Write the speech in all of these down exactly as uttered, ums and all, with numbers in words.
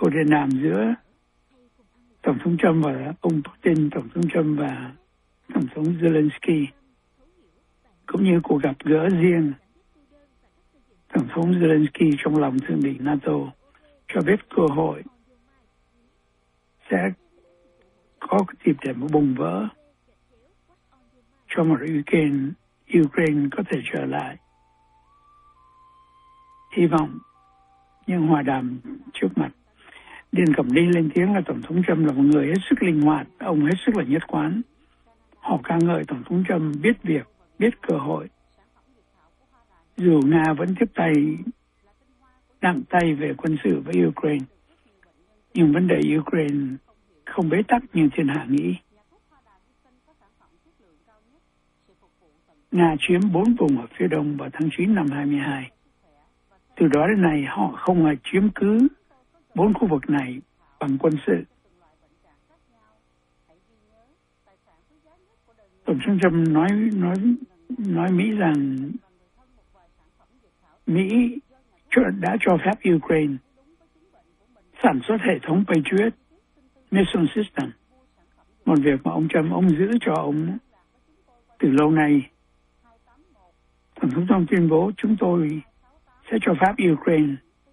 cuộc điện đàm giữa Tổng thống Trump và ông Putin, Tổng thống Trump và Tổng thống Zelensky, cũng như cuộc gặp gỡ riêng Tổng thống Zelensky trong lòng thượng đỉnh NATO, cho biết cơ hội sẽ có cái dịp để mà bùng vỡ cho một Ukraine, Ukraine có thể trở lại. Hy vọng những hòa đàm trước mặt. Điền Cẩm Ly lên tiếng là Tổng thống Trump là một người hết sức linh hoạt, ông hết sức là nhất quán. Họ ca ngợi Tổng thống Trump biết việc, biết cơ hội. Dù Nga vẫn tiếp tay nặng tay về quân sự với Ukraine, nhưng vấn đề Ukraine không bế tắc như thiên hạ nghĩ. Nga chiếm bốn vùng ở phía đông vào tháng chín năm hai mươi hai. Từ đó đến nay họ không hề chiếm cứ bốn khu vực này bằng quân sự. Tổng thống Trump nói nói nói Mỹ rằng Mỹ đã cho phép Ukraine sản xuất hệ thống Patriot Missile System, một việc mà ông Trump ông giữ cho ông từ lâu nay. Tổng thống Trump tuyên bố chúng tôi sẽ cho phép Ukraine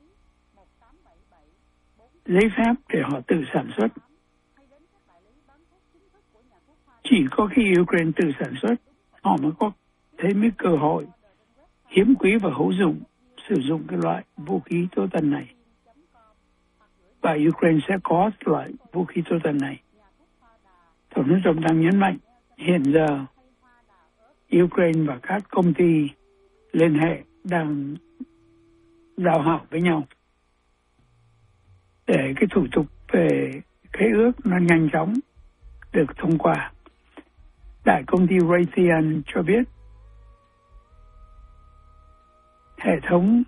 giấy phép để họ tự sản xuất. Chỉ có khi Ukraine tự sản xuất, họ mới có thấy mấy cơ hội hiếm quý và hữu dụng sử dụng cái loại vũ khí tối tân này. Và Ukraine sẽ có loại vũ khí tối tân này. Tổng thống Trump đang nhấn mạnh hiện giờ Ukraine và các công ty liên hệ đang giao hảo với nhau để cái thủ tục về khế ước nó nhanh chóng được thông qua. Đại công ty Raytheon cho biết hệ thống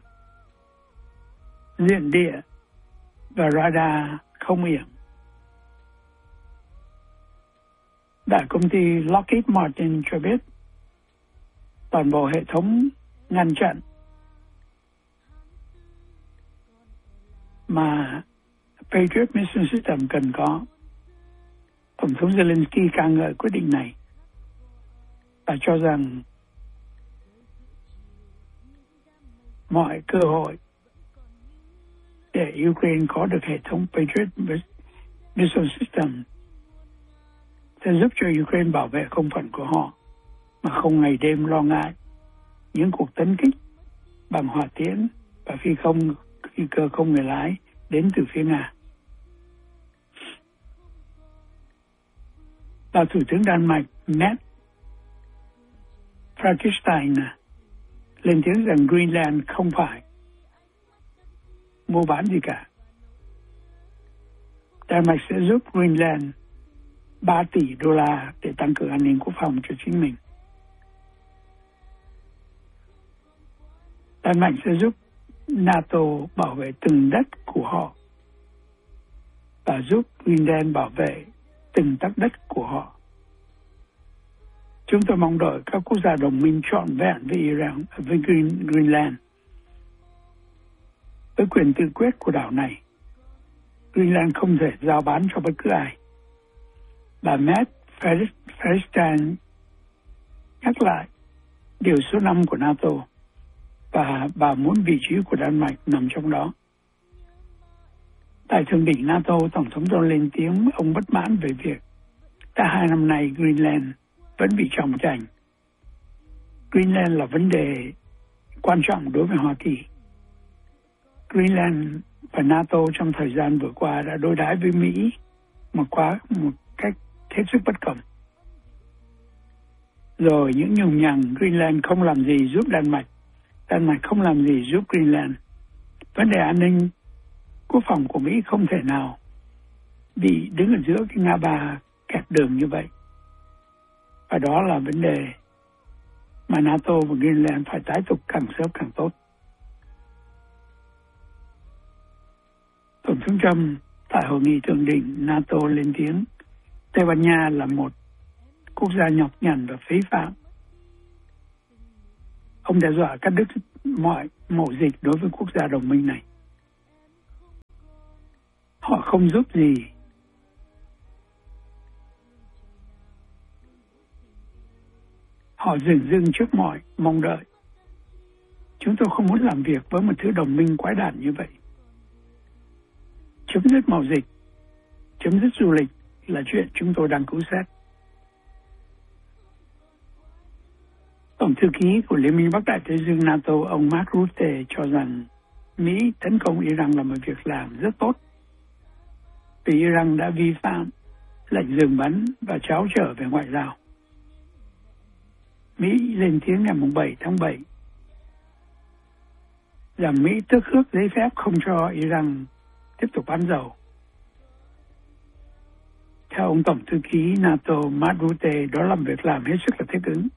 diện địa và radar không yểm. Đại công ty Lockheed Martin cho biết toàn bộ hệ thống ngăn chặn mà Patriot Missile System cần có. Tổng thống Zelensky ca ngợi quyết định này và cho rằng mọi cơ hội để Ukraine có được hệ thống Patriot Missile System sẽ giúp cho Ukraine bảo vệ không phận của họ mà không ngày đêm lo ngại những cuộc tấn kích bằng hỏa tiễn và phi không phi cơ không người lái đến từ phía Nga. Và Thủ tướng Đan Mạch Mette Frederiksen lên tiếng rằng Greenland không phải mua bán gì cả. Đan Mạch sẽ giúp Greenland ba tỷ đô la để tăng cường an ninh quốc phòng cho chính mình. Đan Mạch sẽ giúp NATO bảo vệ từng đất của họ và giúp Greenland bảo vệ từng tấc đất của họ. Chúng tôi mong đợi các quốc gia đồng minh trọn vẹn với Iran, với Green, Greenland. Với quyền tự quyết của đảo này, Greenland không thể giao bán cho bất cứ ai. Bà Mette Frederiksen nhắc lại điều số năm của NATO và bà muốn vị trí của Đan Mạch nằm trong đó. Tại thượng đỉnh NATO, Tổng thống Trump lên tiếng ông bất mãn về việc đã hai năm nay Greenland vẫn bị trồng chành. Greenland là vấn đề quan trọng đối với Hoa Kỳ. Greenland và NATO trong thời gian vừa qua đã đối đãi với Mỹ một quá một cách hết sức bất công. Rồi những nhùng nhằng Greenland không làm gì giúp Đan Mạch, Đan Mạch không làm gì giúp Greenland. Vấn đề an ninh quốc phòng của Mỹ không thể nào bị đứng ở giữa cái ngã ba kẹt đường như vậy. Và đó là vấn đề mà NATO và Greenland phải tái tục càng sớm càng tốt. Tổng thống Trump tại hội nghị thượng đỉnh NATO lên tiếng Tây Ban Nha là một quốc gia nhọc nhằn và phí phạm. Ông đe dọa cắt đứt mọi mậu dịch đối với quốc gia đồng minh này. không giúp gì. Họ dửng dưng trước mọi mong đợi. Chúng tôi không muốn làm việc với một thứ đồng minh quái đản như vậy. Chấm dứt mậu dịch, chấm dứt du lịch là chuyện chúng tôi đang cứu xét. Tổng thư ký của Liên minh Bắc Đại Tây Dương NATO, ông Mark Rutte, cho rằng Mỹ tấn công Iran là một việc làm rất tốt, vì Iran đã vi phạm lệnh dừng bắn và tráo trở về ngoại giao. Mỹ lên tiếng ngày bảy tháng bảy rằng Mỹ tước khước giấy phép không cho Iran tiếp tục bán dầu. Theo ông Tổng thư ký NATO Mark Rutte, đó là một việc làm hết sức là thích ứng.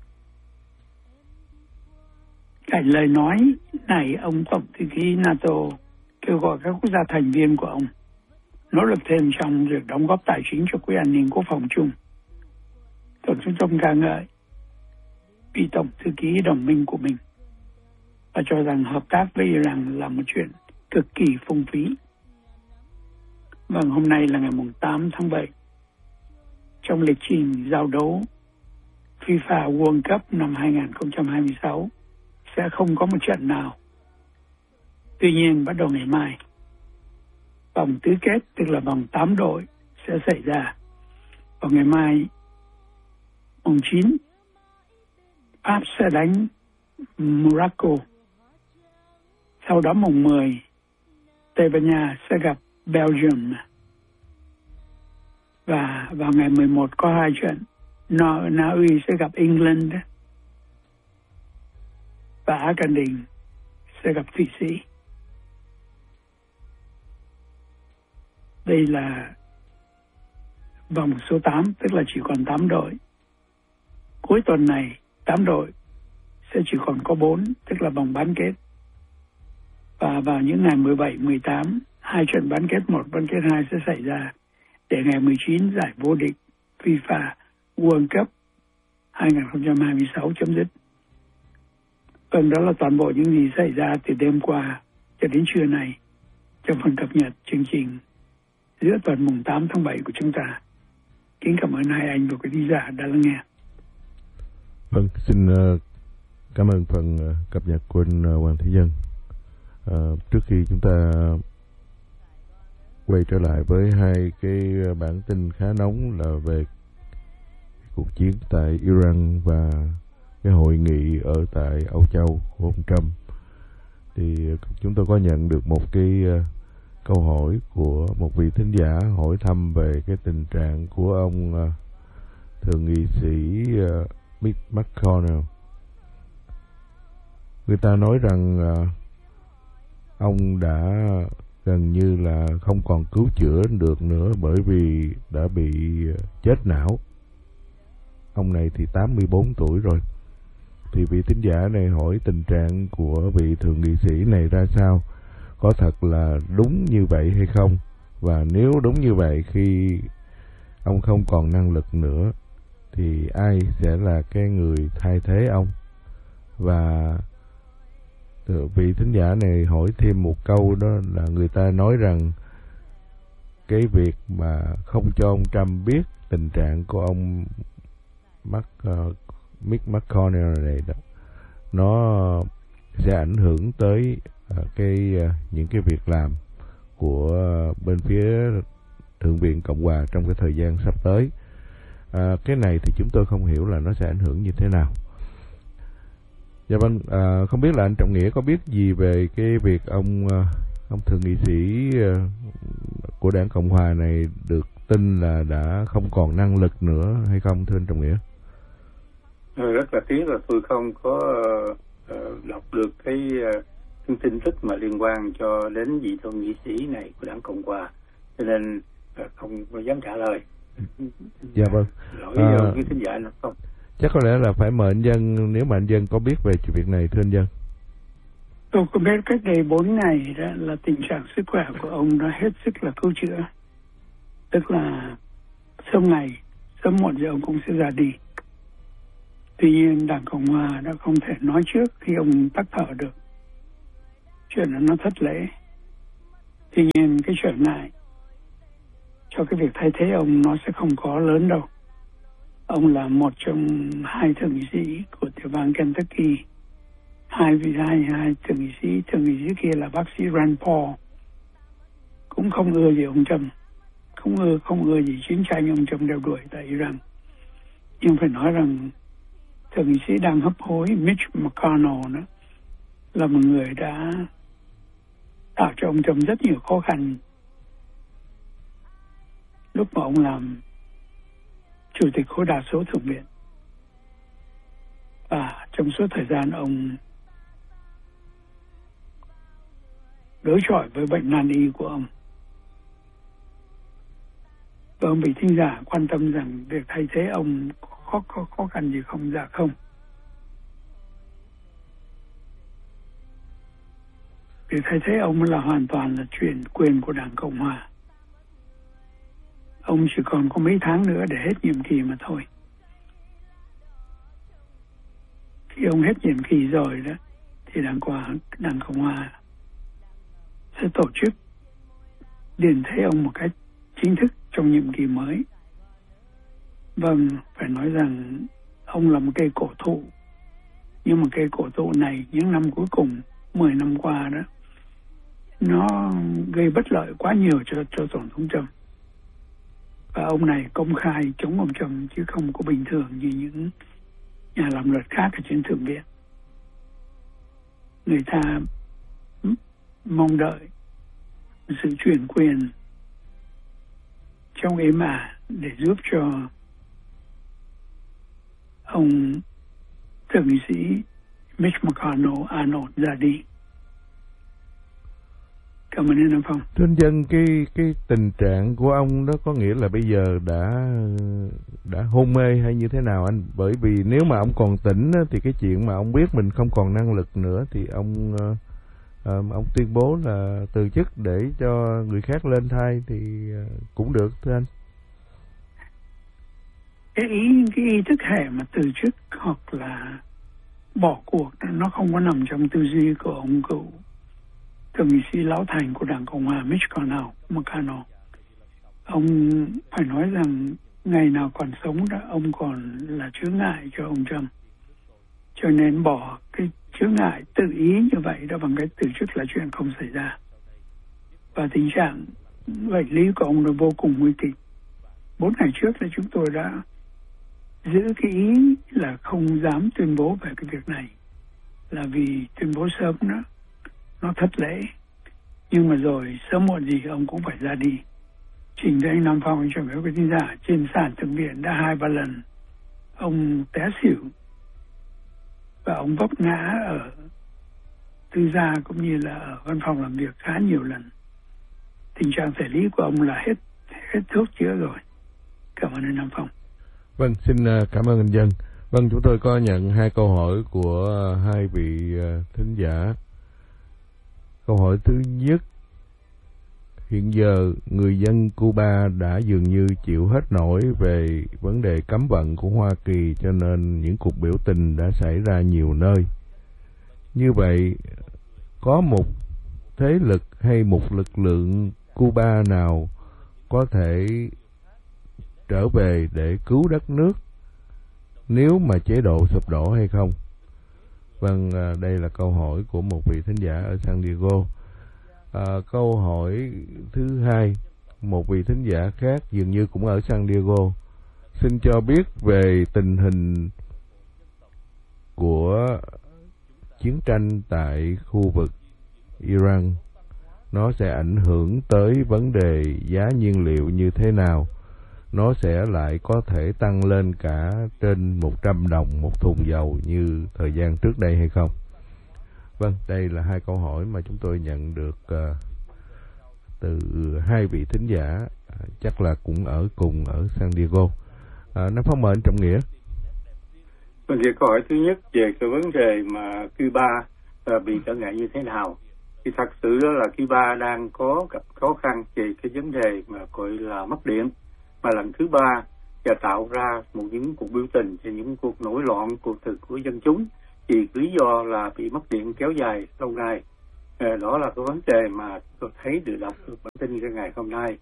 Cạnh lời nói này, ông Tổng thư ký NATO kêu gọi các quốc gia thành viên của ông nỗ lực thêm trong việc đóng góp tài chính cho quỹ an ninh quốc phòng chung. Tổng thống Trump ca ngợi vị Tổng thư ký đồng minh của mình và cho rằng hợp tác với Iran là một chuyện cực kỳ phung phí. Vâng, hôm nay là ngày tám tháng bảy. Trong lịch trình giao đấu FIFA World Cup năm hai không hai sáu sẽ không có một trận nào. Tuy nhiên, bắt đầu ngày mai, vòng tứ kết, tức là vòng tám đội, sẽ xảy ra. Vào ngày mai, mùng chín, Pháp sẽ đánh Morocco. Sau đó mùng mười, Tây Ban Nha sẽ gặp Belgium. Và vào ngày mười một có hai trận. Na, Na Uy sẽ gặp England và Argentina sẽ gặp Thụy Sĩ. Đây là vòng số tám, tức là chỉ còn tám đội. Cuối tuần này, tám đội sẽ chỉ còn có bốn, tức là vòng bán kết. Và vào những ngày mười bảy, mười tám, hai trận bán kết một, bán kết hai sẽ xảy ra để ngày mười chín giải vô địch FIFA World Cup hai không hai sáu chấm dứt. Vâng, đó là toàn bộ những gì xảy ra từ đêm qua cho đến trưa nay trong phần cập nhật chương trình giữa tuần mùng tám tháng bảy của chúng ta. Kính cảm ơn hai anh và quý thính giả đã lắng nghe. Vâng, xin uh, cảm ơn phần uh, cập nhật của anh uh, Hoàng Thế Dân. Uh, trước khi chúng ta quay trở lại với hai cái bản tin khá nóng là về cuộc chiến tại Iran và cái hội nghị ở tại Âu Châu của ông Trump, thì chúng tôi có nhận được một cái uh, câu hỏi của một vị thính giả hỏi thăm về cái tình trạng của ông uh, thượng nghị sĩ uh, Mitch McConnell. Người ta nói rằng uh, ông đã gần như là không còn cứu chữa được nữa bởi vì đã bị chết não. Ông này thì tám mươi bốn tuổi rồi. Thì vị thính giả này hỏi tình trạng của vị thượng nghị sĩ này ra sao? Có thật là đúng như vậy hay không? Và nếu đúng như vậy, khi ông không còn năng lực nữa thì ai sẽ là cái người thay thế ông? Và vị thính giả này hỏi thêm một câu, đó là người ta nói rằng cái việc mà không cho ông Trump biết tình trạng của ông Mark, uh, Mitch McConnell này đó, nó sẽ ảnh hưởng tới uh, cái uh, những cái việc làm của uh, bên phía Thượng viện Cộng hòa trong cái thời gian sắp tới. Uh, cái này thì chúng tôi không hiểu là nó sẽ ảnh hưởng như thế nào. Dạ vâng, à, không biết là anh Trọng Nghĩa có biết gì về cái việc ông ông thượng nghị sĩ của đảng Cộng hòa này được tin là đã không còn năng lực nữa hay không, thưa anh Trọng Nghĩa? Rất là tiếc là tôi không có uh, đọc được cái uh, tin tức mà liên quan cho đến vị thượng nghị sĩ này của đảng Cộng hòa, cho nên uh, không có dám trả lời. Dạ vâng. Lỗi à, do cái thính giả nó không. Chắc có lẽ là phải mời anh Dân, nếu mà anh Dân có biết về chuyện này, thưa anh Dân. Tôi có biết cách đây bốn ngày đó là tình trạng sức khỏe của ông đã hết sức là cứu chữa. Tức là sớm ngày, sớm muộn gì ông cũng sẽ ra đi. Tuy nhiên Đảng Cộng hòa đã không thể nói trước khi ông tắc thở được. Chuyện đó nó thất lễ. Tuy nhiên cái trở ngại cho cái việc thay thế ông nó sẽ không có lớn đâu. Ông là một trong hai thượng nghị sĩ của tiểu bang Kentucky. Hai vị hai hai thượng nghị sĩ, thượng nghị sĩ kia là bác sĩ Rand Paul, cũng không ưa gì ông Trump, không ưa không ưa gì chiến tranh ông Trump đeo đuổi tại Iran. Nhưng phải nói rằng thượng nghị sĩ đang hấp hối Mitch McConnell đó là một người đã tạo cho ông Trump rất nhiều khó khăn lúc mà ông làm chủ tịch khối đa số thượng viện, và trong suốt thời gian ông đối chọi với bệnh nan y của ông. Và ông bị thính giả quan tâm rằng việc thay thế ông khó, khó, khó khăn gì không? Dạ không. Việc thay thế ông là hoàn toàn là chuyện quyền của Đảng Cộng Hòa. Ông chỉ còn có mấy tháng nữa để hết nhiệm kỳ mà thôi. Khi ông hết nhiệm kỳ rồi đó, thì Đảng Cộng Đảng Cộng Hòa sẽ tổ chức điền thế ông một cách chính thức trong nhiệm kỳ mới. Vâng, phải nói rằng ông là một cây cổ thụ, nhưng mà cây cổ thụ này những năm cuối cùng, mười năm qua đó, nó gây bất lợi quá nhiều cho, cho Tổng thống Trump. Và ông này công khai chống ông Trump chứ không có bình thường như những nhà làm luật khác ở trên thượng viện. Người ta mong đợi sự chuyển quyền trong êm ả để giúp cho ông thượng nghị sĩ Mitch McConnell an ổn ra đi. Cảm ơn anh Phong. Thưa anh Dân, cái cái tình trạng của ông đó có nghĩa là bây giờ đã đã hôn mê hay như thế nào anh? Bởi vì nếu mà ông còn tỉnh thì cái chuyện mà ông biết mình không còn năng lực nữa thì ông uh, ông tuyên bố là từ chức để cho người khác lên thay thì cũng được, thưa anh. Cái ý cái ý thức hệ mà từ chức hoặc là bỏ cuộc nó không có nằm trong tư duy của ông cựu thượng nghị sĩ lão thành của Đảng Cộng Hòa Mitch McConnell. Ông phải nói rằng ngày nào còn sống đó, ông còn là chướng ngại cho ông Trump. Cho nên bỏ cái chướng ngại tự ý như vậy đó bằng cái từ chức là chuyện không xảy ra. Và tình trạng bệnh lý của ông là vô cùng nguy kịch. Bốn ngày trước là chúng tôi đã giữ cái ý là không dám tuyên bố về cái việc này, là vì tuyên bố sớm đó nó thất lễ. Nhưng mà rồi sớm muộn gì ông cũng phải ra đi. Trình với anh Nam Phong, anh cho biết cái tin giả trên sàn thượng viện đã hai ba lần ông té xỉu và ông vấp ngã ở tư gia cũng như là ở văn phòng làm việc khá nhiều lần. Tình trạng thể lý của ông là hết hết thuốc chữa rồi. Cảm ơn anh Nam Phong. Vâng, xin cảm ơn anh Dân. Vâng, chúng tôi có nhận hai câu hỏi của hai vị thính giả. Câu hỏi thứ nhất: hiện giờ người dân Cuba đã dường như chịu hết nổi về vấn đề cấm vận của Hoa Kỳ, cho nên những cuộc biểu tình đã xảy ra nhiều nơi. Như vậy, có một thế lực hay một lực lượng Cuba nào có thể trở về để cứu đất nước nếu mà chế độ sụp đổ hay không? Vâng, đây là câu hỏi của một vị thính giả ở San Diego. À, câu hỏi thứ hai, một vị thính giả khác dường như cũng ở San Diego, xin cho biết về tình hình của chiến tranh tại khu vực Iran. Nó sẽ ảnh hưởng tới vấn đề giá nhiên liệu như thế nào? Nó sẽ lại có thể tăng lên cả trên một trăm đồng một thùng dầu như thời gian trước đây hay không? Vâng, đây là hai câu hỏi mà chúng tôi nhận được uh, từ hai vị thính giả, uh, chắc là cũng ở cùng ở San Diego. Uh, Nam Phong, mời anh Trọng Nghĩa. Vâng, thì câu hỏi thứ nhất về cái vấn đề mà Cuba uh, bị trở ngại như thế nào? Thì thật sự đó là Cuba đang có gặp khó khăn về cái vấn đề mà gọi là mất điện, mà lần thứ ba và tạo ra một những cuộc biểu tình và những cuộc nổi loạn cuộc thực của dân chúng vì lý do là bị mất điện kéo dài lâu nay. À, đó là cái vấn đề mà tôi thấy được đọc được bản tin cái ngày hôm nay.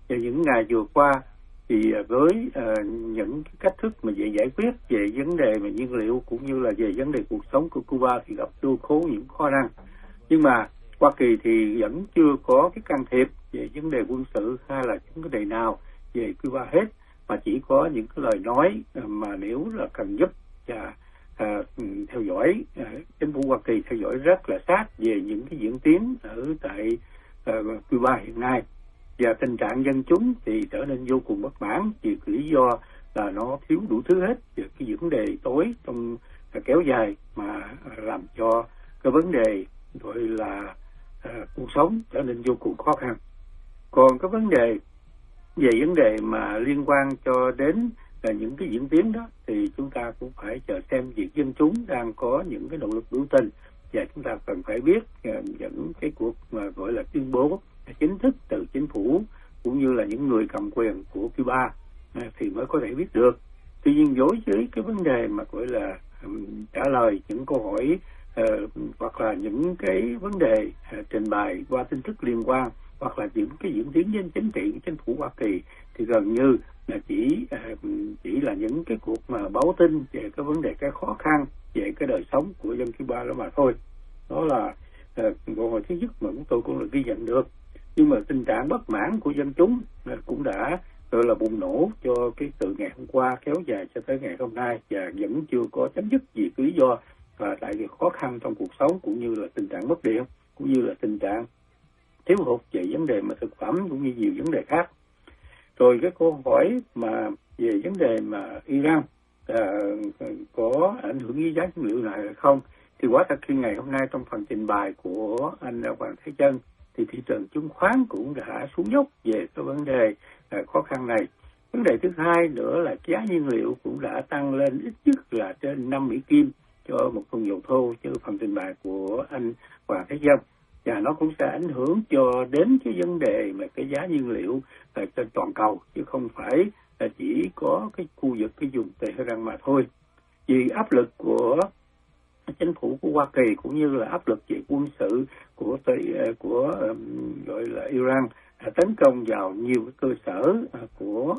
và những ngày vừa qua thì với uh, những cái cách thức mà về giải quyết về vấn đề mà nhiên liệu cũng như là về vấn đề cuộc sống của Cuba thì gặp vô số những khó khăn. Nhưng mà Hoa Kỳ thì vẫn chưa có cái can thiệp về vấn đề quân sự hay là những vấn đề nào về Cuba hết, mà chỉ có những cái lời nói mà nếu là cần giúp và à, theo dõi, à, chính phủ Hoa Kỳ theo dõi rất là sát về những cái diễn tiến ở tại à, Cuba hiện nay. Và tình trạng dân chúng thì trở nên vô cùng bất mãn vì lý do là nó thiếu đủ thứ hết, và cái vấn đề tối trong à, kéo dài mà làm cho cái vấn đề gọi là à, cuộc sống trở nên vô cùng khó khăn. Còn cái vấn đề về vấn đề mà liên quan cho đến là những cái diễn tiến đó thì chúng ta cũng phải chờ xem việc dân chúng đang có những cái nỗ lực biểu tình, và chúng ta cần phải biết uh, những cái cuộc mà gọi là tuyên bố chính thức từ chính phủ cũng như là những người cầm quyền của Cuba uh, thì mới có thể biết được. Tuy nhiên đối với cái vấn đề mà gọi là um, trả lời những câu hỏi uh, hoặc là những cái vấn đề uh, trình bày qua tin tức liên quan hoặc là những cái diễn tiến trên chính trị của chính phủ Hoa Kỳ thì gần như là chỉ chỉ là những cái cuộc mà báo tin về cái vấn đề cái khó khăn về cái đời sống của dân Cuba đó mà thôi. Đó là câu hỏi thứ nhất mà chúng tôi cũng là ghi nhận được. Nhưng mà tình trạng bất mãn của dân chúng cũng đã gọi là bùng nổ cho cái từ ngày hôm qua kéo dài cho tới ngày hôm nay, và vẫn chưa có chấm dứt vì lý do và tại vì khó khăn trong cuộc sống cũng như là tình trạng mất điện cũng như là tình trạng thiếu hụt về vấn đề mà thực phẩm cũng như nhiều vấn đề khác. Rồi cái câu hỏi mà về vấn đề mà Iran à, có ảnh hưởng với giá nhiên liệu này hay không, thì quả thật khi ngày hôm nay trong phần trình bày của anh Hoàng Thế Chân thì thị trường chứng khoán cũng đã xuống dốc về cái vấn đề à, khó khăn này. Vấn đề thứ hai nữa là giá nhiên liệu cũng đã tăng lên ít nhất là trên năm Mỹ Kim cho một thùng dầu thô như phần trình bày của anh Hoàng Thế Chân. Và nó cũng sẽ ảnh hưởng cho đến cái vấn đề mà cái giá nhiên liệu ở trên toàn cầu, chứ không phải là chỉ có cái khu vực cái vùng Tehran mà thôi. Vì áp lực của chính phủ của Hoa Kỳ cũng như là áp lực về quân sự của của um, gọi là Iran uh, tấn công vào nhiều cái cơ sở uh, của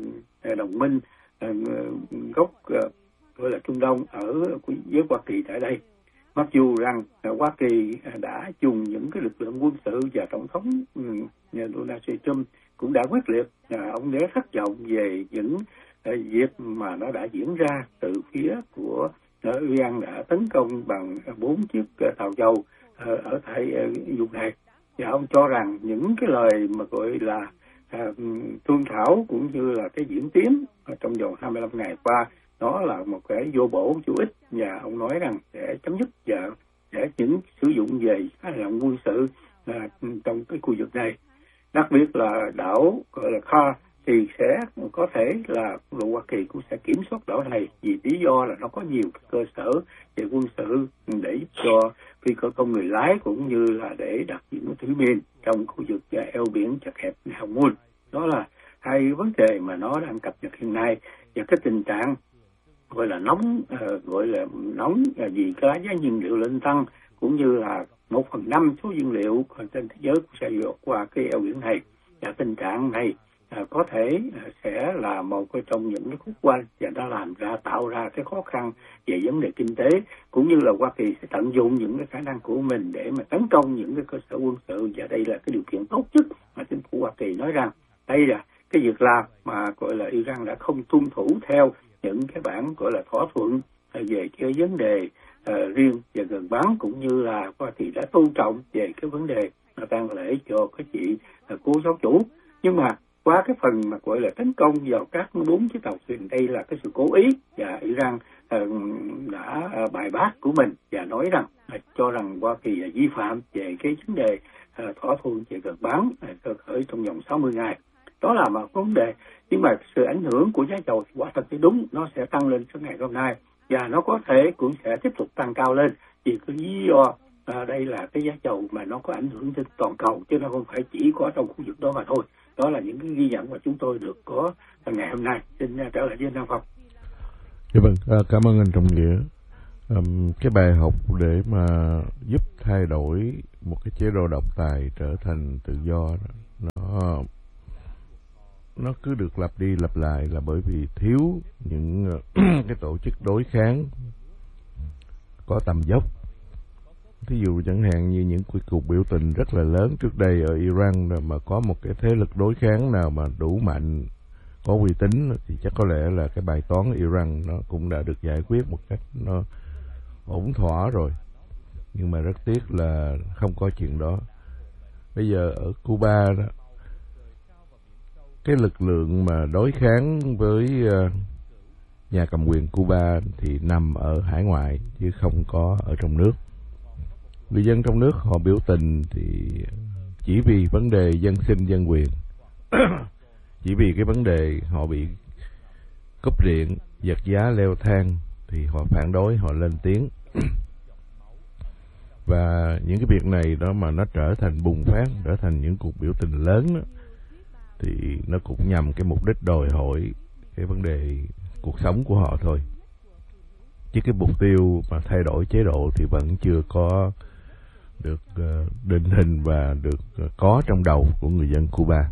uh, đồng minh uh, gốc uh, gọi là Trung Đông ở với Hoa Kỳ tại đây. Mặc dù rằng uh, Hoa Kỳ uh, đã dùng những cái lực lượng quân sự và tổng thống um, Donald Trump cũng đã quyết liệt, uh, ông đã thất vọng về những uh, việc mà nó đã diễn ra từ phía của uh, Iran đã tấn công bằng bốn chiếc uh, tàu dầu uh, ở tại uh, vùng này. Và ông cho rằng những cái lời mà gọi là uh, thương thảo cũng như là cái diễn tiến uh, trong vòng hai mươi lăm ngày qua đó là một cái vô bổ vô ích, và ông nói rằng sẽ chấm dứt và sẽ những sử dụng về hành động quân sự uh, trong cái khu vực này, đặc biệt là đảo gọi là Kar thì sẽ có thể là Hoa Kỳ cũng sẽ kiểm soát đảo này vì lý do là nó có nhiều cơ sở về quân sự để giúp cho phi cơ không người lái cũng như là để đặt những thủy miền trong khu vực eo biển chật hẹp Hồng Môn. Đó là hai vấn đề mà nó đang cập nhật hiện nay, và cái tình trạng gọi là nóng uh, gọi là nóng uh, vì cái giá nhiên liệu lên tăng cũng như là một phần năm số nhiên liệu trên thế giới cũng sẽ vượt qua cái eo biển này, và tình trạng này À, có thể à, sẽ là một trong những cái khúc quanh và đã làm ra tạo ra cái khó khăn về vấn đề kinh tế, cũng như là Hoa Kỳ sẽ tận dụng những cái khả năng của mình để mà tấn công những cái cơ sở quân sự, và đây là cái điều kiện tốt nhất mà chính phủ Hoa Kỳ nói rằng đây là cái việc làm mà gọi là Iran đã không tuân thủ theo những cái bản gọi là thỏa thuận về cái vấn đề uh, riêng và gần bắn, cũng như là Hoa Kỳ đã tôn trọng về cái vấn đề mà tang lễ cho cái chị uh, cố giáo chủ. Nhưng mà qua cái phần mà gọi là tấn công vào các bốn chiếc tàu thuyền, đây là cái sự cố ý, và Iran uh, đã uh, bài bác của mình và nói rằng uh, cho rằng Hoa Kỳ uh, vi phạm về cái vấn đề uh, thỏa thuận về gần bắn cơ uh, khởi trong vòng sáu mươi ngày. Đó là một vấn đề, nhưng mà sự ảnh hưởng của giá dầu thì quả thật thì đúng, nó sẽ tăng lên trong ngày hôm nay, và nó có thể cũng sẽ tiếp tục tăng cao lên vì cái lý do à, đây là cái giá dầu mà nó có ảnh hưởng trên toàn cầu, chứ nó không phải chỉ có trong khu vực đó mà thôi. Đó là những cái ghi nhận mà chúng tôi được có ngày hôm nay. Xin trở lại với Nam Phong. Dạ vâng, à, cảm ơn anh Trọng Nghĩa. Um, cái bài học để mà giúp thay đổi một cái chế độ độc tài trở thành tự do đó, nó nó cứ được lặp đi lặp lại là bởi vì thiếu những cái tổ chức đối kháng có tầm dốc. Thí dụ chẳng hạn như những cuộc biểu tình rất là lớn trước đây ở Iran, mà có một cái thế lực đối kháng nào mà đủ mạnh, có uy tín, thì chắc có lẽ là cái bài toán Iran nó cũng đã được giải quyết một cách nó ổn thỏa rồi. Nhưng mà rất tiếc là không có chuyện đó. Bây giờ ở Cuba đó, cái lực lượng mà đối kháng với nhà cầm quyền Cuba thì nằm ở hải ngoại chứ không có ở trong nước. Người dân trong nước họ biểu tình thì chỉ vì vấn đề dân sinh dân quyền, chỉ vì cái vấn đề họ bị cúp điện, giật giá leo thang thì họ phản đối, họ lên tiếng. Và những cái việc này đó mà nó trở thành bùng phát, trở thành những cuộc biểu tình lớn đó, thì nó cũng nhằm cái mục đích đòi hỏi cái vấn đề cuộc sống của họ thôi. Chứ cái mục tiêu mà thay đổi chế độ thì vẫn chưa có được uh, định hình và được uh, có trong đầu của người dân Cuba.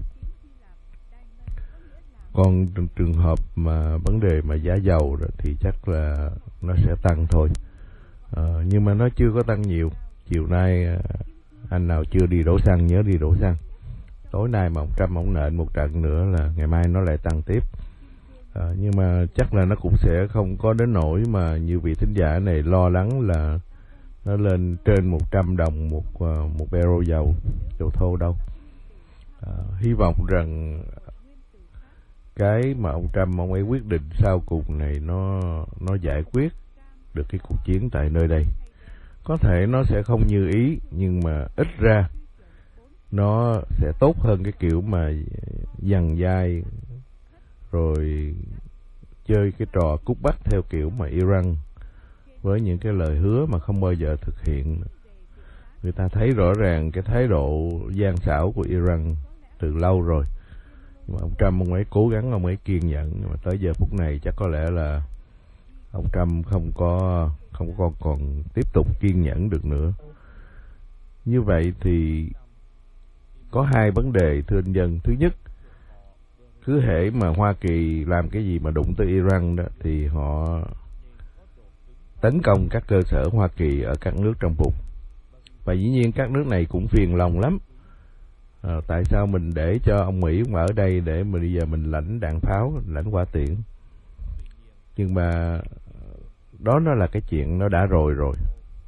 Còn trường hợp mà vấn đề mà giá dầu đó, thì chắc là nó sẽ tăng thôi. Uh, nhưng mà nó chưa có tăng nhiều. Chiều nay uh, anh nào chưa đi đổ xăng nhớ đi đổ xăng. Tối nay mà ông Trump ông nện một trận nữa là ngày mai nó lại tăng tiếp. À, nhưng mà chắc là nó cũng sẽ không có đến nỗi mà như vị thính giả này lo lắng là nó lên trên một trăm đồng một uh, một barrel dầu dầu thô đâu. À, hy vọng rằng cái mà ông Trump ông ấy quyết định sau cùng này nó nó giải quyết được cái cuộc chiến tại nơi đây. Có thể nó sẽ không như ý, nhưng mà ít ra nó sẽ tốt hơn cái kiểu mà dằn dai rồi chơi cái trò cút bắt theo kiểu mà Iran, với những cái lời hứa mà không bao giờ thực hiện. Người ta thấy rõ ràng cái thái độ gian xảo của Iran từ lâu rồi. Nhưng mà ông Trump ông ấy cố gắng, ông ấy kiên nhẫn, nhưng mà tới giờ phút này chắc có lẽ là ông Trump không có không còn còn tiếp tục kiên nhẫn được nữa. Như vậy thì có hai vấn đề thưa anh Dân. Thứ nhất, cứ hễ mà Hoa Kỳ làm cái gì mà đụng tới Iran đó thì họ tấn công các cơ sở Hoa Kỳ ở các nước trong vùng. Và dĩ nhiên các nước này cũng phiền lòng lắm. À, tại sao mình để cho ông Mỹ ông ở đây để mà bây giờ mình lãnh đạn pháo, lãnh hỏa tiễn. Nhưng mà đó nó là cái chuyện nó đã rồi rồi.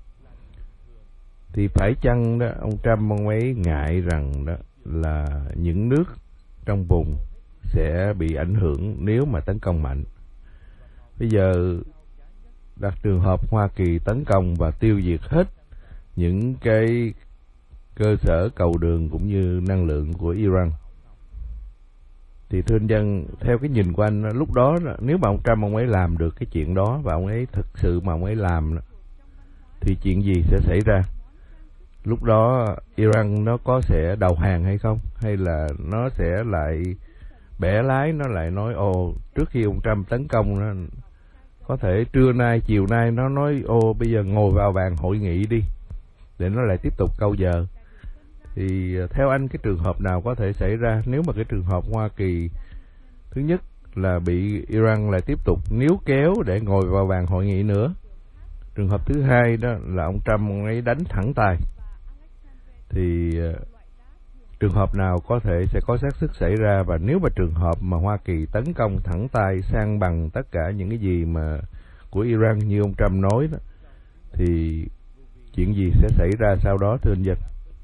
Thì phải chăng đó ông Trump ông ấy ngại rằng đó là những nước trong vùng sẽ bị ảnh hưởng nếu mà tấn công mạnh. Bây giờ đặt trường hợp Hoa Kỳ tấn công và tiêu diệt hết những cái cơ sở cầu đường cũng như năng lượng của Iran, thì thưa anh Dân, theo cái nhìn của anh, lúc đó nếu mà ông Trump ông ấy làm được cái chuyện đó và ông ấy thực sự mà ông ấy làm, thì chuyện gì sẽ xảy ra? Lúc đó Iran nó có sẽ đầu hàng hay không? Hay là nó sẽ lại bẻ lái, nó lại nói ồ trước khi ông Trump tấn công nó, có thể trưa nay, chiều nay nó nói ô bây giờ ngồi vào bàn hội nghị đi, để nó lại tiếp tục câu giờ. Thì theo anh cái trường hợp nào có thể xảy ra nếu mà cái trường hợp Hoa Kỳ thứ nhất là bị Iran lại tiếp tục níu kéo để ngồi vào bàn hội nghị nữa. Trường hợp thứ hai đó là ông Trump ông ấy đánh thẳng tay. Thì trường hợp nào có thể sẽ có xác suất xảy ra, và nếu mà trường hợp mà Hoa Kỳ tấn công thẳng tay san bằng tất cả những cái gì mà của Iran như ông Trump nói đó, thì chuyện gì sẽ xảy ra sau đó thưa anh Dân?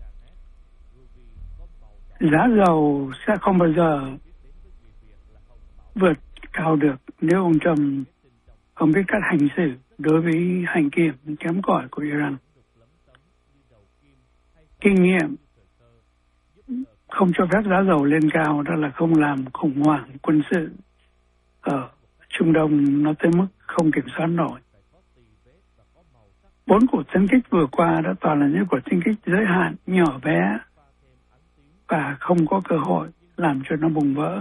Giá dầu sẽ không bao giờ vượt cao được nếu ông Trump không biết cách hành xử đối với hành kiểm kém cỏi của Iran. Kinh nghiệm không cho phép giá dầu lên cao, đó là không làm khủng hoảng quân sự ở Trung Đông nó tới mức không kiểm soát nổi. Bốn cuộc tấn kích vừa qua đã toàn là những cuộc tấn kích giới hạn, nhỏ bé và không có cơ hội làm cho nó bùng vỡ.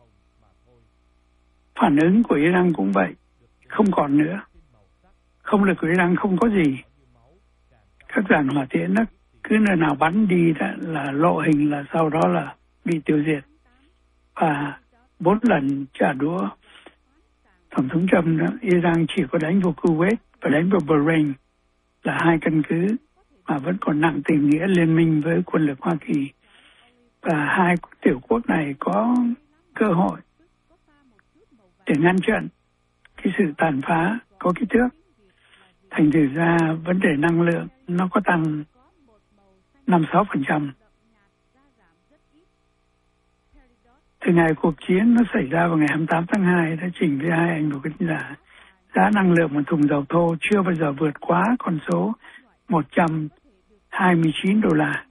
Phản ứng của Iran cũng vậy, không còn nữa. Không lực của Iran không có gì. Các dàn hỏa tiễn nó cứ nơi nào bắn đi đó là lộ hình, là sau đó là bị tiêu diệt. Và bốn lần trả đũa Tổng thống Trump đó, Iran chỉ có đánh vào Kuwait và đánh vào Bahrain là hai căn cứ mà vẫn còn nặng tình nghĩa liên minh với quân lực Hoa Kỳ. Và hai tiểu quốc này có cơ hội để ngăn chặn cái sự tàn phá có kích thước. Thành thử ra vấn đề năng lượng nó có tăng năm sáu phần trăm. Từ ngày cuộc chiến nó xảy ra vào ngày hai mươi tám tháng hai, đã trình với hai anh và quý giả, giá năng lượng một thùng dầu thô chưa bao giờ vượt quá con số một trăm hai mươi chín đô la.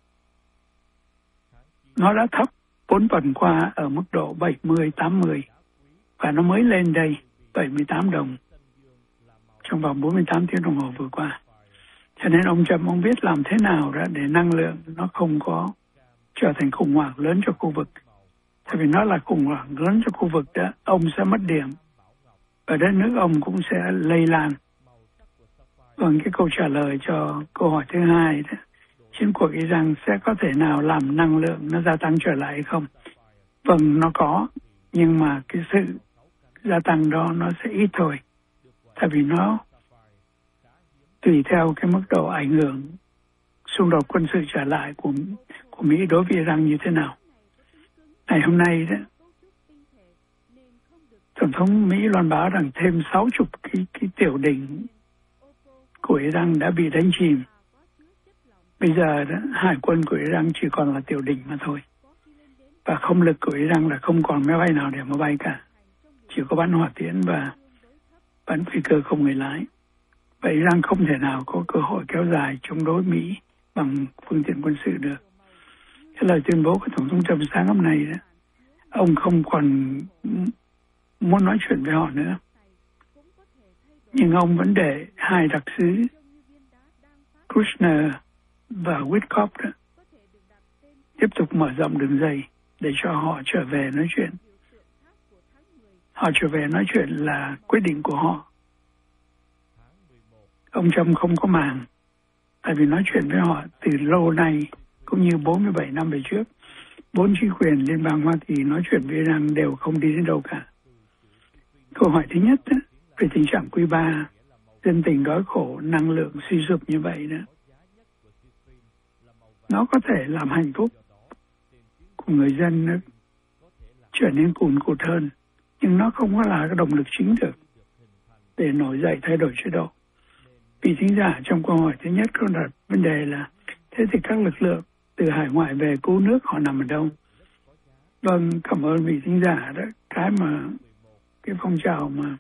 Nó đã thấp bốn tuần qua ở mức độ bảy mươi tám mươi và nó mới lên đây bảy mươi tám đồng trong vòng bốn mươi tám tiếng đồng hồ vừa qua. Cho nên ông Trump ông biết làm thế nào đó để năng lượng nó không có trở thành khủng hoảng lớn cho khu vực. Tại vì nó là khủng hoảng lớn cho khu vực đó, ông sẽ mất điểm. Và đất nước ông cũng sẽ lây lan. Vâng, cái câu trả lời cho câu hỏi thứ hai đó, chiến cuộc Iran sẽ có thể nào làm năng lượng nó gia tăng trở lại hay không? Vâng, nó có, nhưng mà cái sự gia tăng đó nó sẽ ít thôi. Tại vì nó tùy theo cái mức độ ảnh hưởng xung đột quân sự trở lại của, của Mỹ đối với Iran như thế nào. Ngày hôm nay đó, Tổng thống Mỹ loan báo rằng thêm sáu mươi cái, cái tiểu đỉnh của Iran đã bị đánh chìm. Bây giờ đó, hải quân của Iran chỉ còn là tiểu đỉnh mà thôi. Và không lực của Iran là không còn máy bay nào để mà bay cả. Chỉ có bắn hỏa tiễn và bắn phi cơ không người lái. Và Iran không thể nào có cơ hội kéo dài chống đối Mỹ bằng phương tiện quân sự được. Cái lời tuyên bố của Tổng thống Trump sáng hôm nay đó, ông không còn muốn nói chuyện với họ nữa. Nhưng ông vẫn để hai đặc sứ Kushner và Witkoff đó tiếp tục mở rộng đường dây để cho họ trở về nói chuyện. Họ trở về nói chuyện là quyết định của họ. Ông Trump không có màng, tại vì nói chuyện với họ từ lâu nay, cũng như bốn mươi bảy năm về trước, bốn chính quyền liên bang Hoa Kỳ nói chuyện với Iran đều không đi đến đâu cả. Câu hỏi thứ nhất đó, về tình trạng Cuba, dân tình đói khổ, năng lượng suy sụp như vậy đó, nó có thể làm hạnh phúc của người dân nó trở nên cùn cụt hơn, nhưng nó không có là cái động lực chính được để nổi dậy thay đổi chế độ. Vị thính giả trong câu hỏi thứ nhất có đặt vấn đề là thế thì các lực lượng từ hải ngoại về cứu nước họ nằm ở đâu? Vâng, cảm ơn vị thính giả đó. Cái mà cái phong trào mà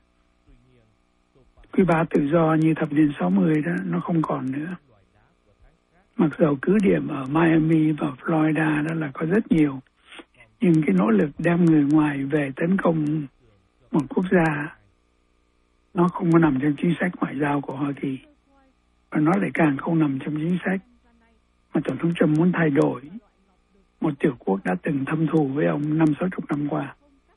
Cuba tự do như thập niên sáu mươi đó nó không còn nữa. Mặc dầu cứ điểm ở Miami và Florida đó là có rất nhiều, nhưng cái nỗ lực đem người ngoài về tấn công một quốc gia nó không có nằm trong chính sách ngoại giao của Hoa Kỳ, và nó lại càng không nằm trong chính sách mà Tổng thống Trump muốn thay đổi một tiểu quốc đã từng thâm thù với ông năm sáu chục năm qua.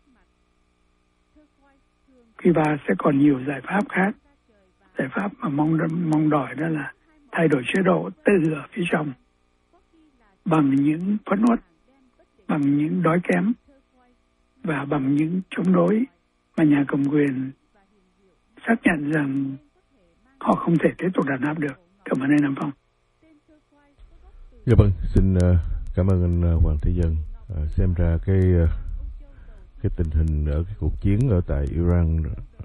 Cuba sẽ còn nhiều giải pháp khác. Giải pháp mà mong mong đòi đó là thay đổi chế độ từ ở phía trong bằng những phẫn uất, bằng những đói kém và bằng những chống đối mà nhà cầm quyền xác nhận rằng họ không thể tiếp tục đàn áp được. Cảm ơn anh Nam Phong. Dạ vâng, xin uh, cảm ơn anh uh, Hoàng Thế Dân. Uh, xem ra cái uh, cái tình hình ở cái cuộc chiến ở tại Iran,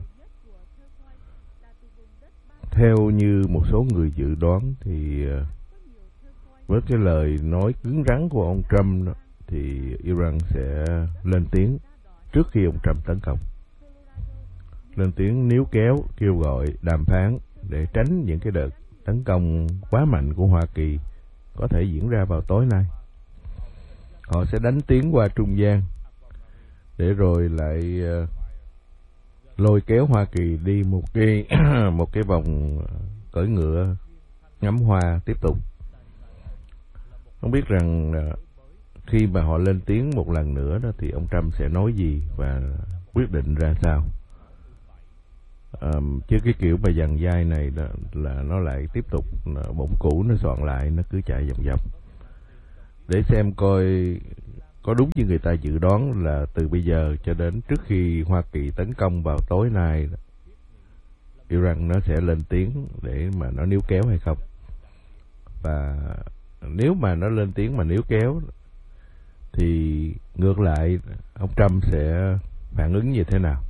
theo như một số người dự đoán thì uh, với cái lời nói cứng rắn của ông Trump đó, thì Iran sẽ lên tiếng trước khi ông Trump tấn công, lên tiếng níu kéo, kêu gọi đàm phán để tránh những cái đợt tấn công quá mạnh của Hoa Kỳ có thể diễn ra vào tối nay. Họ sẽ đánh tiến qua trung gian để rồi lại uh, lôi kéo Hoa Kỳ đi một cái một cái vòng cưỡi ngựa ngắm hoa tiếp tục. Không biết rằng uh, khi mà họ lên tiếng một lần nữa đó thì ông Trump sẽ nói gì và quyết định ra sao. Um, chứ cái kiểu mà dằn dai này là, là nó lại tiếp tục bụng cũ nó soạn lại, nó cứ chạy vòng vòng để xem coi có đúng như người ta dự đoán là từ bây giờ cho đến trước khi Hoa Kỳ tấn công vào tối nay, Iran nó sẽ lên tiếng để mà nó níu kéo hay không? Và nếu mà nó lên tiếng mà níu kéo thì ngược lại ông Trump sẽ phản ứng như thế nào?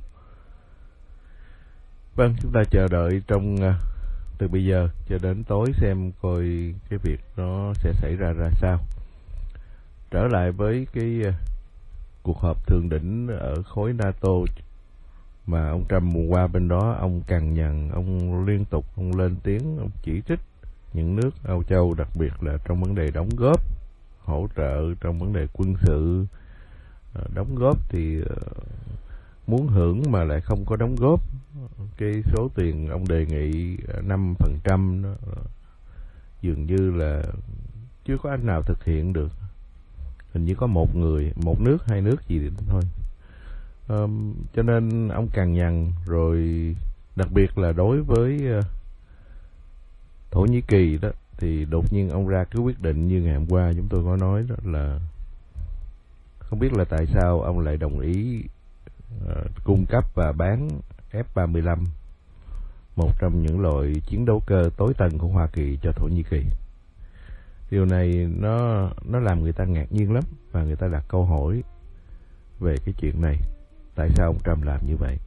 Vâng, chúng ta chờ đợi trong từ bây giờ cho đến tối xem coi cái việc nó sẽ xảy ra ra sao. Trở lại với cái cuộc họp thượng đỉnh ở khối NATO mà ông Trump mùa qua bên đó, ông cằn nhằn, ông liên tục ông lên tiếng, ông chỉ trích những nước Âu Châu, đặc biệt là trong vấn đề đóng góp hỗ trợ trong vấn đề quân sự. Đóng góp thì muốn hưởng mà lại không có đóng góp. Cái số tiền ông đề nghị năm phần trăm dường như là chưa có anh nào thực hiện được. Hình như có một người, một nước, hai nước gì thôi. Um, cho nên ông cằn nhằn, rồi đặc biệt là đối với uh, Thổ Nhĩ Kỳ đó, thì đột nhiên ông ra cái quyết định như ngày hôm qua chúng tôi có nói đó, là không biết là tại sao ông lại đồng ý uh, cung cấp và bán F ba mươi lăm, một trong những loại chiến đấu cơ tối tân của Hoa Kỳ, cho Thổ Nhĩ Kỳ. Điều này nó nó làm người ta ngạc nhiên lắm, và người ta đặt câu hỏi về cái chuyện này, tại sao ông Trump làm như vậy.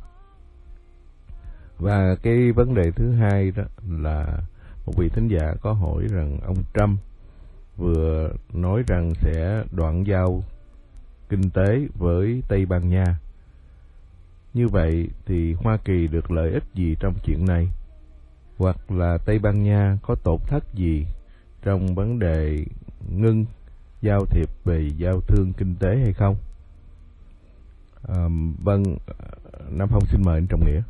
Và cái vấn đề thứ hai đó là một vị thính giả có hỏi rằng ông Trump vừa nói rằng sẽ đoạn giao kinh tế với Tây Ban Nha. Như vậy thì Hoa Kỳ được lợi ích gì trong chuyện này? Hoặc là Tây Ban Nha có tổn thất gì trong vấn đề ngưng giao thiệp về giao thương kinh tế hay không? À, vâng, Nam Phong xin mời anh Trọng Nghĩa.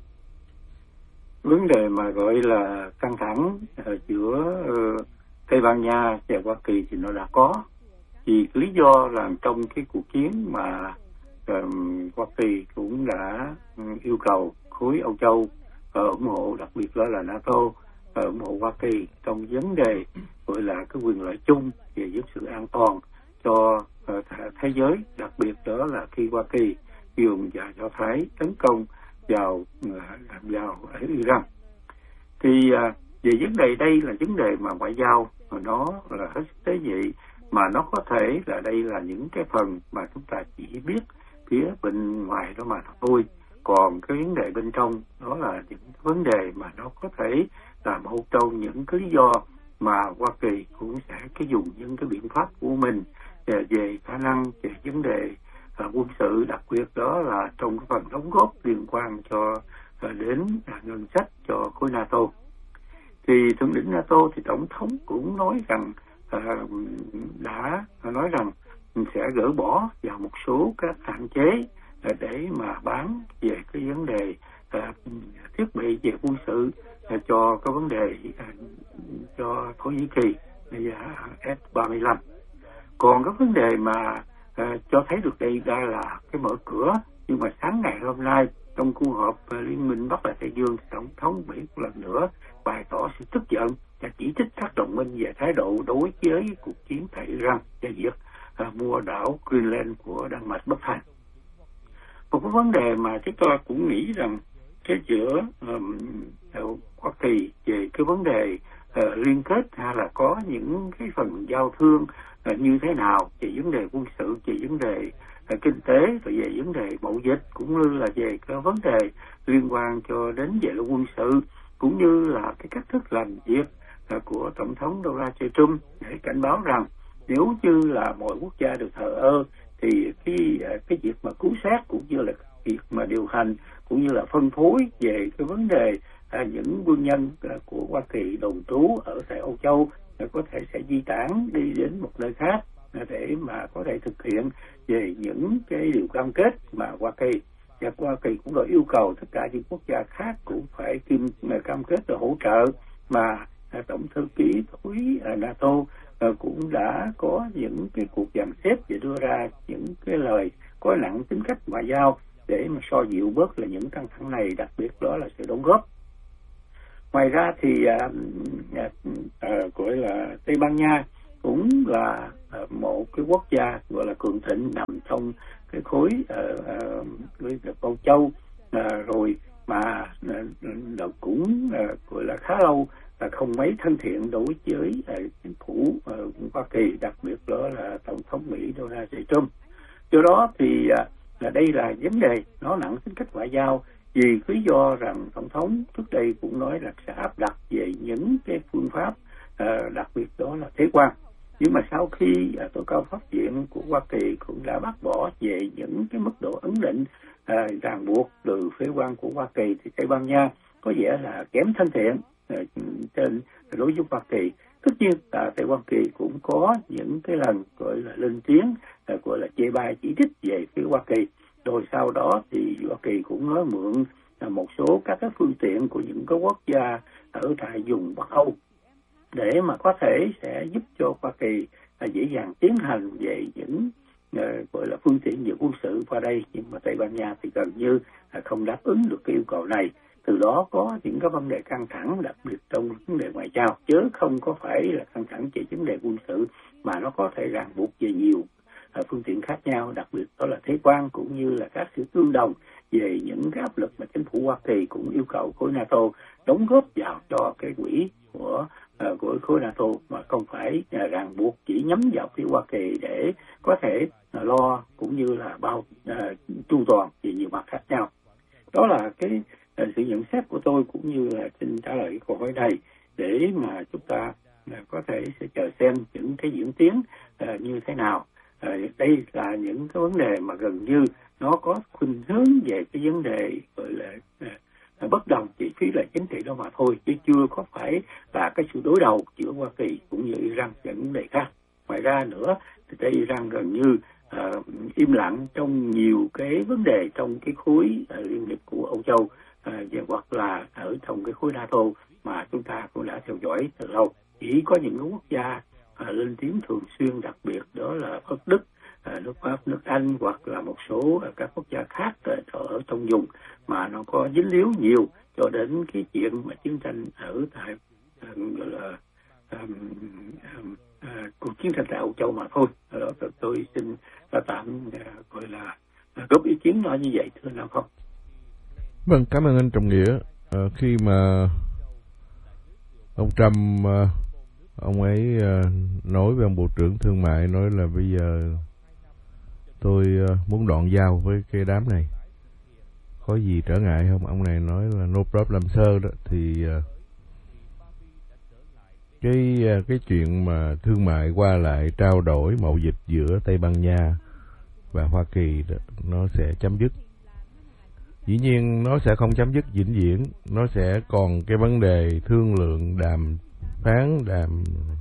Vấn đề mà gọi là căng thẳng giữa uh, Tây Ban Nha và Hoa Kỳ thì nó đã có. Vì lý do là trong cái cuộc chiến mà uh, Hoa Kỳ cũng đã um, yêu cầu khối Âu Châu uh, ủng hộ, đặc biệt đó là NATO uh, ủng hộ Hoa Kỳ trong vấn đề gọi là cái quyền lợi chung về giúp sự an toàn cho uh, thế giới, đặc biệt đó là khi Hoa Kỳ dùng và Do Thái tấn công vào uh, vào ở Iran. Thì uh, về vấn đề đây là vấn đề mà ngoại giao mà nó là hết sức tế nhị, mà nó có thể là đây là những cái phần mà chúng ta chỉ biết phía bên ngoài đó mà thôi. Còn cái vấn đề bên trong đó là những vấn đề mà nó có thể là một trong những cái lý do mà Hoa Kỳ cũng sẽ cái dùng những cái biện pháp của mình về, về khả năng về vấn đề uh, quân sự, đặc biệt đó là trong cái phần đóng góp liên quan cho uh, đến uh, ngân sách cho khối NATO. Thì thượng đỉnh NATO thì tổng thống cũng nói rằng uh, đã nói rằng sẽ gỡ bỏ vào một số các hạn chế uh, để mà bán về cái vấn đề uh, thiết bị về quân sự uh, cho cái vấn đề uh, cho Thổ Nhĩ Kỳ và F ba mươi lăm. Còn cái vấn đề mà uh, cho thấy được đây đây là cái mở cửa, nhưng mà sáng ngày hôm nay trong cuộc họp uh, Liên minh Bắc Đại Tây Dương, tổng thống Mỹ một lần nữa bày tỏ sự tức giận và chỉ trích các đồng minh về thái độ đối với cuộc chiến tại Iran và việc uh, mua đảo Greenland của Đan Mạch bất thành. Một cái vấn đề mà chúng tôi cũng nghĩ rằng cái giữa um, Hoa Kỳ về cái vấn đề uh, liên kết hay là có những cái phần giao thương uh, như thế nào về vấn đề quân sự, về vấn đề uh, kinh tế, rồi về vấn đề mậu dịch, cũng như là về cái vấn đề liên quan cho đến về quân sự, cũng như là cái cách thức làm việc uh, của Tổng thống Donald Trump để cảnh báo rằng nếu như là mọi quốc gia được thờ ơ thì cái cái việc mà cứu sát cũng như là việc mà điều hành cũng như là phân phối về cái vấn đề à, những quân nhân à, của Hoa Kỳ đồn trú ở tại Âu Châu à, có thể sẽ di tản đi đến một nơi khác à, để mà có thể thực hiện về những cái điều cam kết mà Hoa Kỳ và Hoa Kỳ cũng đã yêu cầu tất cả những quốc gia khác cũng phải kim cam kết để hỗ trợ, mà à, tổng thư ký khối à, NATO à, cũng đã có những cái cuộc dàn xếp và đưa ra những cái lời có nặng tính cách ngoại giao để mà so dịu bớt là những căng thẳng này, đặc biệt đó là sự đóng góp. Ngoài ra thì à, à, à, gọi là Tây Ban Nha cũng là uh, một cái quốc gia gọi là cường thịnh nằm trong cái khối với uh, uh, Âu Châu, uh, rồi mà uh, cũng uh, gọi là khá lâu là không mấy thân thiện đối với uh, chính phủ uh, Hoa Kỳ, đặc biệt đó là Tổng thống Mỹ Donald J. Trump. Do đó thì uh, là đây là vấn đề nó nặng tính cách ngoại giao, vì lý do rằng Tổng thống trước đây cũng nói là sẽ áp đặt về những cái phương pháp uh, đặc biệt đó là thế quan. Nhưng mà sau khi uh, tối cao pháp viện của Hoa Kỳ cũng đã bác bỏ về những cái mức độ ấn định uh, ràng buộc từ phế quan của Hoa Kỳ, thì Tây Ban Nha có vẻ là kém thân thiện uh, trên đối với Hoa Kỳ. Tất nhiên là Tây Hoa Kỳ cũng có những cái lần gọi là lên tiếng, uh, gọi là chê bai chỉ trích về phía Hoa Kỳ. Rồi sau đó thì Hoa Kỳ cũng nói mượn một số các cái phương tiện của những cái quốc gia ở tại vùng Bắc Âu để mà có thể sẽ giúp cho Hoa Kỳ dễ dàng tiến hành về những uh, gọi là phương tiện về quân sự qua đây. Nhưng mà Tây Ban Nha thì gần như không đáp ứng được cái yêu cầu này. Từ đó có những cái vấn đề căng thẳng, đặc biệt trong vấn đề ngoại giao, chứ không có phải là căng thẳng về vấn đề quân sự, mà nó có thể ràng buộc về nhiều phương tiện khác nhau, đặc biệt đó là thế quan cũng như là các sự tương đồng về những cái áp lực mà chính phủ Hoa Kỳ cũng yêu cầu khối NATO đóng góp vào cho cái quỹ của uh, của khối NATO, mà không phải uh, ràng buộc chỉ nhắm vào phía Hoa Kỳ để có thể uh, lo cũng như là bao uh, chu toàn về nhiều mặt khác nhau. Đó là cái uh, sự nhận xét của tôi, cũng như là xin trả lời câu hỏi này để mà chúng ta uh, có thể sẽ chờ xem những cái diễn tiến uh, như thế nào. À, đây là những cái vấn đề mà gần như nó có khuynh hướng về cái vấn đề gọi là à, bất đồng chỉ phí là chính trị đó mà thôi, chứ chưa có phải là cái sự đối đầu giữa Hoa Kỳ cũng như Iran và những vấn đề khác. Ngoài ra nữa thì đây Iran gần như à, im lặng trong nhiều cái vấn đề trong cái khối à, liên hiệp của Âu Châu, à, hoặc là ở trong cái khối NATO mà chúng ta cũng đã theo dõi từ lâu. Chỉ có những cái quốc gia À, lên tiếng thường xuyên, đặc biệt đó là nước Đức, à, nước Pháp, nước Anh, hoặc là một số à, các quốc gia khác à, ở trong vùng mà nó có dính líu nhiều cho đến cái chuyện mà chiến tranh ở tại à, gọi là à, à, cuộc chiến tranh tại Âu Châu mà thôi. Đó, tôi xin à, tạm à, gọi là à, góp ý kiến nói như vậy, thưa nào không? Vâng, cảm ơn anh Trọng Nghĩa. À, khi mà ông Trump à, ông ấy uh, nói với ông Bộ trưởng Thương mại, nói là bây giờ tôi uh, muốn đoạn giao với cái đám này, có gì trở ngại không? Ông này nói là no problem sir đó. Thì uh, cái uh, cái chuyện mà thương mại qua lại, trao đổi, mậu dịch giữa Tây Ban Nha và Hoa Kỳ đó, nó sẽ chấm dứt. Dĩ nhiên nó sẽ không chấm dứt vĩnh viễn, nó sẽ còn cái vấn đề thương lượng, đàm phán, đàm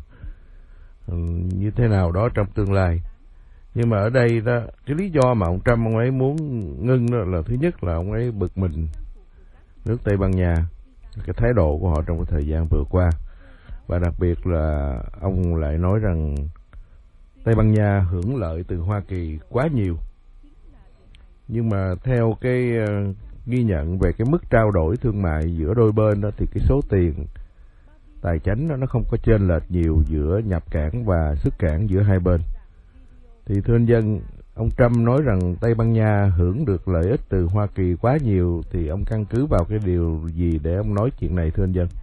như thế nào đó trong tương lai. Nhưng mà ở đây đó, cái lý do mà ông Trump ông ấy muốn ngưng đó là thứ nhất là ông ấy bực mình nước Tây Ban Nha, cái thái độ của họ trong cái thời gian vừa qua, và đặc biệt là ông lại nói rằng Tây Ban Nha hưởng lợi từ Hoa Kỳ quá nhiều. Nhưng mà theo cái uh, ghi nhận về cái mức trao đổi thương mại giữa đôi bên đó, thì cái số tiền tài chánh đó, nó không có chênh lệch nhiều giữa nhập cảng và xuất cảng giữa hai bên. Thì thưa anh Dân, ông Trump nói rằng Tây Ban Nha hưởng được lợi ích từ Hoa Kỳ quá nhiều, thì ông căn cứ vào cái điều gì để ông nói chuyện này, thưa anh Dân?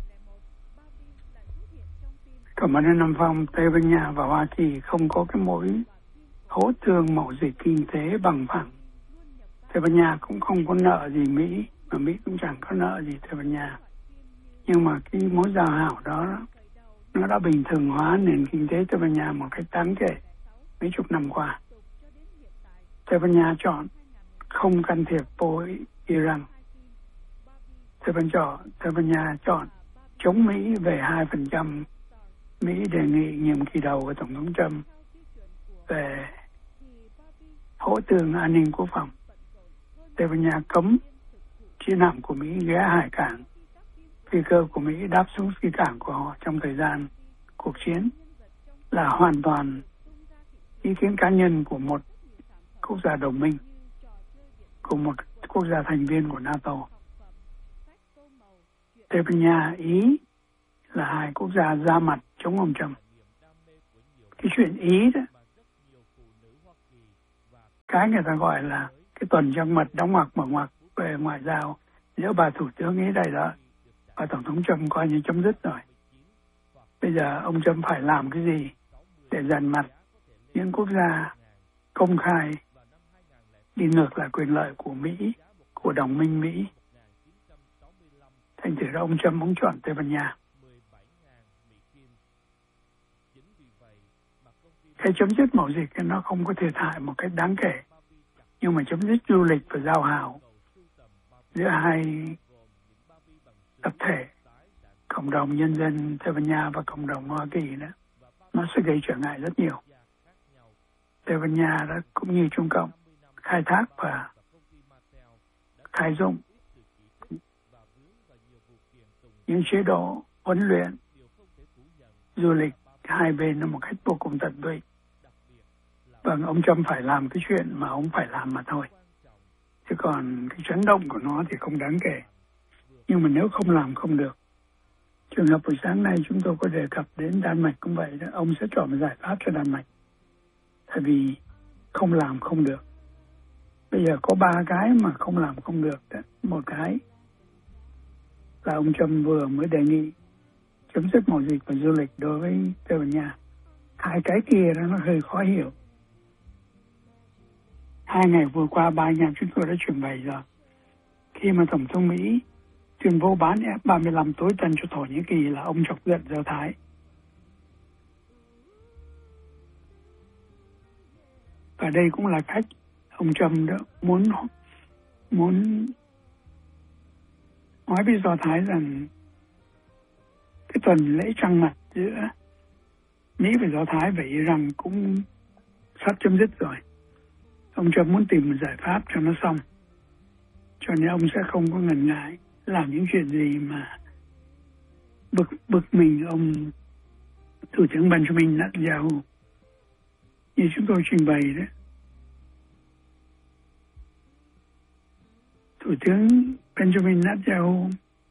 Cảm ơn anh Nam Phong. Tây Ban Nha và Hoa Kỳ không có cái mối hỗ tương mậu dịch kinh tế bằng phẳng. Tây Ban Nha cũng không có nợ gì Mỹ, mà Mỹ cũng chẳng có nợ gì Tây Ban Nha. Nhưng mà cái mối giao hảo đó nó đã bình thường hóa nền kinh tế Tây Ban Nha một cách đáng kể mấy chục năm qua. Tây Ban Nha chọn không can thiệp với Iran. Tây Ban Nha, Tây Ban Nha chọn chống Mỹ về hai phần trăm. Mỹ đề nghị nhiệm kỳ đầu của Tổng thống Trump về hỗ tương an ninh quốc phòng. Tây Ban Nha cấm chiến hạm của Mỹ ghé hải cảng, phi cơ của Mỹ đáp xuống phi cảng của họ trong thời gian cuộc chiến, là hoàn toàn ý kiến cá nhân của một quốc gia đồng minh, của một quốc gia thành viên của NATO. Tây Ban Nha, Ý là hai quốc gia ra mặt chống ông Trump. cái chuyện Ý đó, cái người ta gọi là cái tuần trăng mật đóng ngoặc mở ngoặc về ngoại giao giữa bà thủ tướng Ý đây đó và Tổng thống Trump coi như chấm dứt rồi. Bây giờ ông Trump phải làm cái gì để dằn mặt những quốc gia công khai đi ngược lại quyền lợi của Mỹ, của đồng minh Mỹ. Thành thử ra ông Trump muốn chọn Tây Ban Nha. Cái chấm dứt mậu dịch nó không có thiệt hại một cách đáng kể, nhưng mà chấm dứt du lịch và giao hảo giữa hai tập thể, cộng đồng nhân dân Tây Ban Nha và cộng đồng Hoa Kỳ đó, nó sẽ gây trở ngại rất nhiều. Tây Ban Nha đó cũng như Trung Cộng khai thác và khai dụng những chế độ huấn luyện du lịch hai bên nó một cách vô cùng tận tụy. Vâng, ông Trump phải làm cái chuyện mà ông phải làm mà thôi. Chứ còn cái chấn động của nó thì không đáng kể. Nhưng mà nếu không làm không được. Trường hợp buổi sáng nay chúng tôi có đề cập đến Đan Mạch cũng vậy đó. Ông sẽ chọn một giải pháp cho Đan Mạch. Tại vì không làm không được. Bây giờ có ba cái mà không làm không được đó. Một cái là ông Trump vừa mới đề nghị chấm dứt mậu dịch và du lịch đối với Tây Ban Nha. Hai cái kia đó nó hơi khó hiểu. Hai ngày vừa qua ba anh em chúng tôi đã trình bày rồi. Khi mà Tổng thống Mỹ tuyên bố bán F ba mươi lăm tối tân cho Thổ Nhĩ Kỳ là ông chọc giận Do Thái. Và đây cũng là cách ông Trump đó muốn muốn nói với Do Thái rằng cái tuần lễ trăng mật giữa Mỹ và Do Thái và Iran cũng sắp chấm dứt rồi. Ông Trump muốn tìm một giải pháp cho nó xong. Cho nên ông sẽ không có ngần ngại làm những chuyện gì mà bực bực mình ông Thủ tướng Benjamin Netanyahu. Như chúng tôi trình bày đó, Thủ tướng Benjamin Netanyahu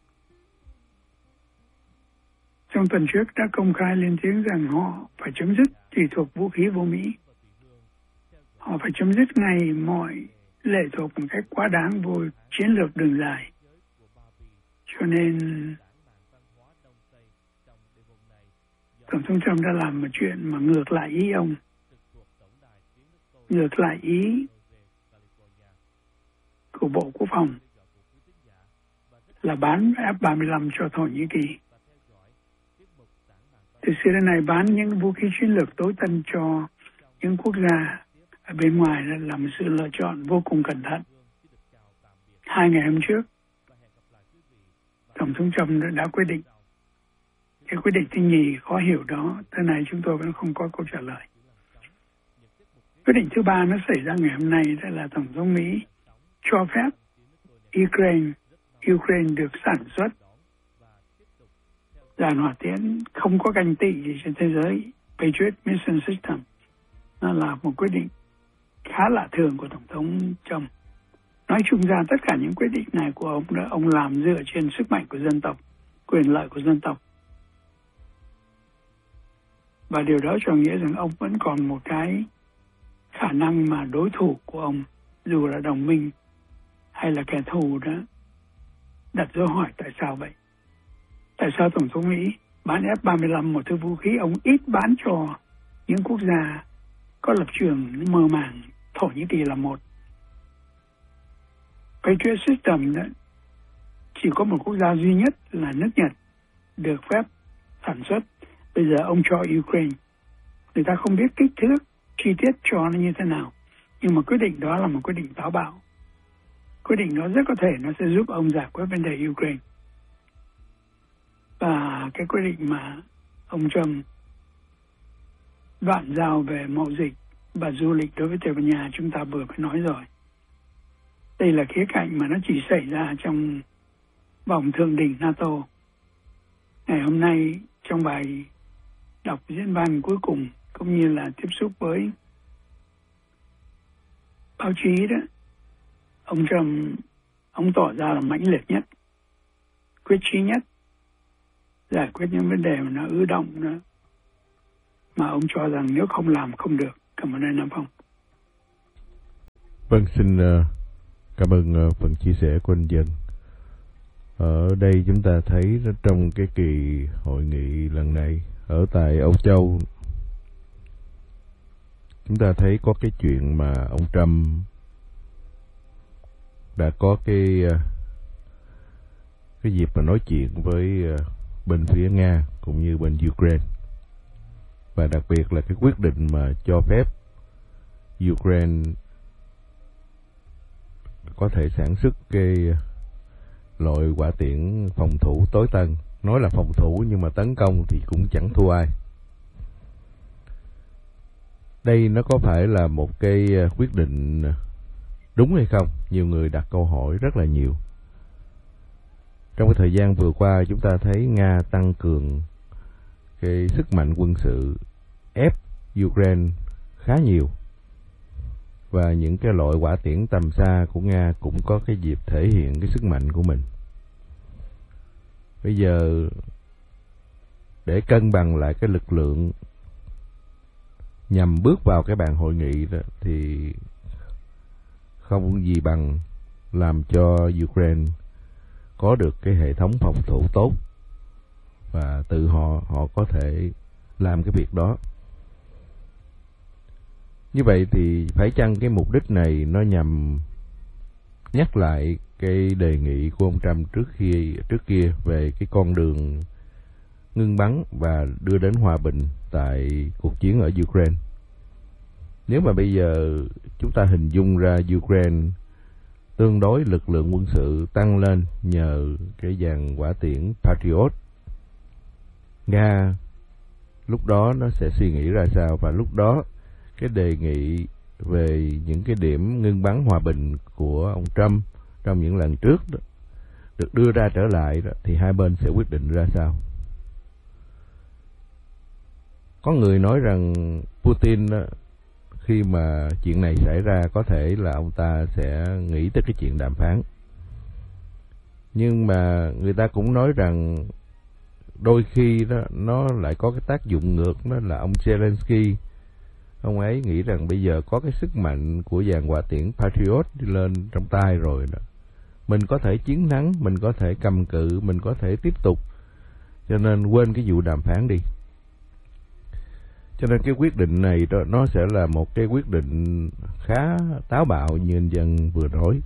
trong tuần trước đã công khai lên tiếng rằng họ phải chấm dứt tùy thuộc vũ khí vô Mỹ. Họ phải chấm dứt ngay mọi lệ thuộc một cách quá đáng vô chiến lược đường dài. Cho nên Tổng thống Trump đã làm một chuyện mà ngược lại ý ông, ngược lại ý của Bộ Quốc phòng là bán F ba mươi lăm cho Thổ Nhĩ Kỳ. Từ xưa đến nay bán những vũ khí chiến lược tối tân cho những quốc gia ở bên ngoài là một sự lựa chọn vô cùng cẩn thận. Hai ngày hôm trước, Tổng thống Trump đã quyết định. Cái quyết định thứ nhì khó hiểu đó, tới nay chúng tôi vẫn không có câu trả lời. Quyết định thứ ba nó xảy ra ngày hôm nay, đó là Tổng thống Mỹ cho phép Ukraine, Ukraine được sản xuất dàn hỏa tiễn không có ganh tị gì trên thế giới, Patriot Mission System. Nó là một quyết định khá lạ thường của Tổng thống Trump. Nói chung ra tất cả những quyết định này của ông đó, ông làm dựa trên sức mạnh của dân tộc, quyền lợi của dân tộc. Và điều đó cho nghĩa rằng ông vẫn còn một cái khả năng mà đối thủ của ông, dù là đồng minh hay là kẻ thù đó, đặt dấu hỏi tại sao vậy? Tại sao Tổng thống Mỹ bán F ba mươi lăm, một thứ vũ khí ông ít bán cho những quốc gia có lập trường mơ màng, Thổ Nhĩ Kỳ là một. Patriot System đó, chỉ có một quốc gia duy nhất là nước Nhật được phép sản xuất. Bây giờ ông cho Ukraine. Người ta không biết kích thước chi tiết cho nó như thế nào. Nhưng mà quyết định đó là một quyết định táo bạo. Quyết định đó rất có thể nó sẽ giúp ông giải quyết vấn đề Ukraine. Và cái quyết định mà ông Trump đoạn giao về mậu dịch và du lịch đối với Tây Ban Nha chúng ta vừa mới nói rồi. Đây là khía cạnh mà nó chỉ xảy ra trong vòng thượng đỉnh NATO. Ngày hôm nay trong bài đọc diễn văn cuối cùng cũng như là tiếp xúc với báo chí đó, ông Trump ông tỏ ra là mãnh liệt nhất, quyết chí nhất giải quyết những vấn đề mà nó ứ động đó, mà ông cho rằng nếu không làm không được. Cảm ơn anh Nam Phong. Vâng, xin uh, cảm ơn uh, phần chia sẻ của anh Dân. Ở đây chúng ta thấy trong cái kỳ hội nghị lần này ở tại Âu Châu, chúng ta thấy có cái chuyện mà ông Trump đã có cái cái dịp mà nói chuyện với bên phía Nga cũng như bên Ukraine, và đặc biệt là cái quyết định mà cho phép Ukraine có thể sản xuất cái loại hỏa tiễn phòng thủ tối tân. Nói là phòng thủ nhưng mà tấn công thì cũng chẳng thua ai. Đây nó có phải là một cái quyết định đúng hay không? Nhiều người đặt câu hỏi rất là nhiều. Trong cái thời gian vừa qua, chúng ta thấy Nga tăng cường cái sức mạnh quân sự ép Ukraine khá nhiều, và những cái loại hỏa tiễn tầm xa của Nga cũng có cái dịp thể hiện cái sức mạnh của mình. Bây giờ để cân bằng lại cái lực lượng nhằm bước vào cái bàn hội nghị đó, thì không gì bằng làm cho Ukraine có được cái hệ thống phòng thủ tốt, và tự họ họ có thể làm cái việc đó. Như vậy thì phải chăng cái mục đích này nó nhằm nhắc lại cái đề nghị của ông Trump trước khi trước kia về cái con đường ngưng bắn và đưa đến hòa bình tại cuộc chiến ở Ukraine? Nếu mà bây giờ chúng ta hình dung ra Ukraine tương đối lực lượng quân sự tăng lên nhờ cái dàn hỏa tiễn Patriot, Nga lúc đó nó sẽ suy nghĩ ra sao? Và lúc đó cái đề nghị về những cái điểm ngưng bắn hòa bình của ông Trump trong những lần trước đó, được đưa ra trở lại đó, thì hai bên sẽ quyết định ra sao? Có người nói rằng Putin đó, khi mà chuyện này xảy ra có thể là ông ta sẽ nghĩ tới cái chuyện đàm phán. Nhưng mà người ta cũng nói rằng đôi khi đó nó lại có cái tác dụng ngược, đó là ông Zelensky, ông ấy nghĩ rằng bây giờ có cái sức mạnh của dàn hỏa tiễn Patriot đi lên trong tay rồi đó, mình có thể chiến thắng, mình có thể cầm cự, mình có thể tiếp tục, cho nên quên cái vụ đàm phán đi. Cho nên cái quyết định này đó, nó sẽ là một cái quyết định khá táo bạo như anh Dân vừa nói.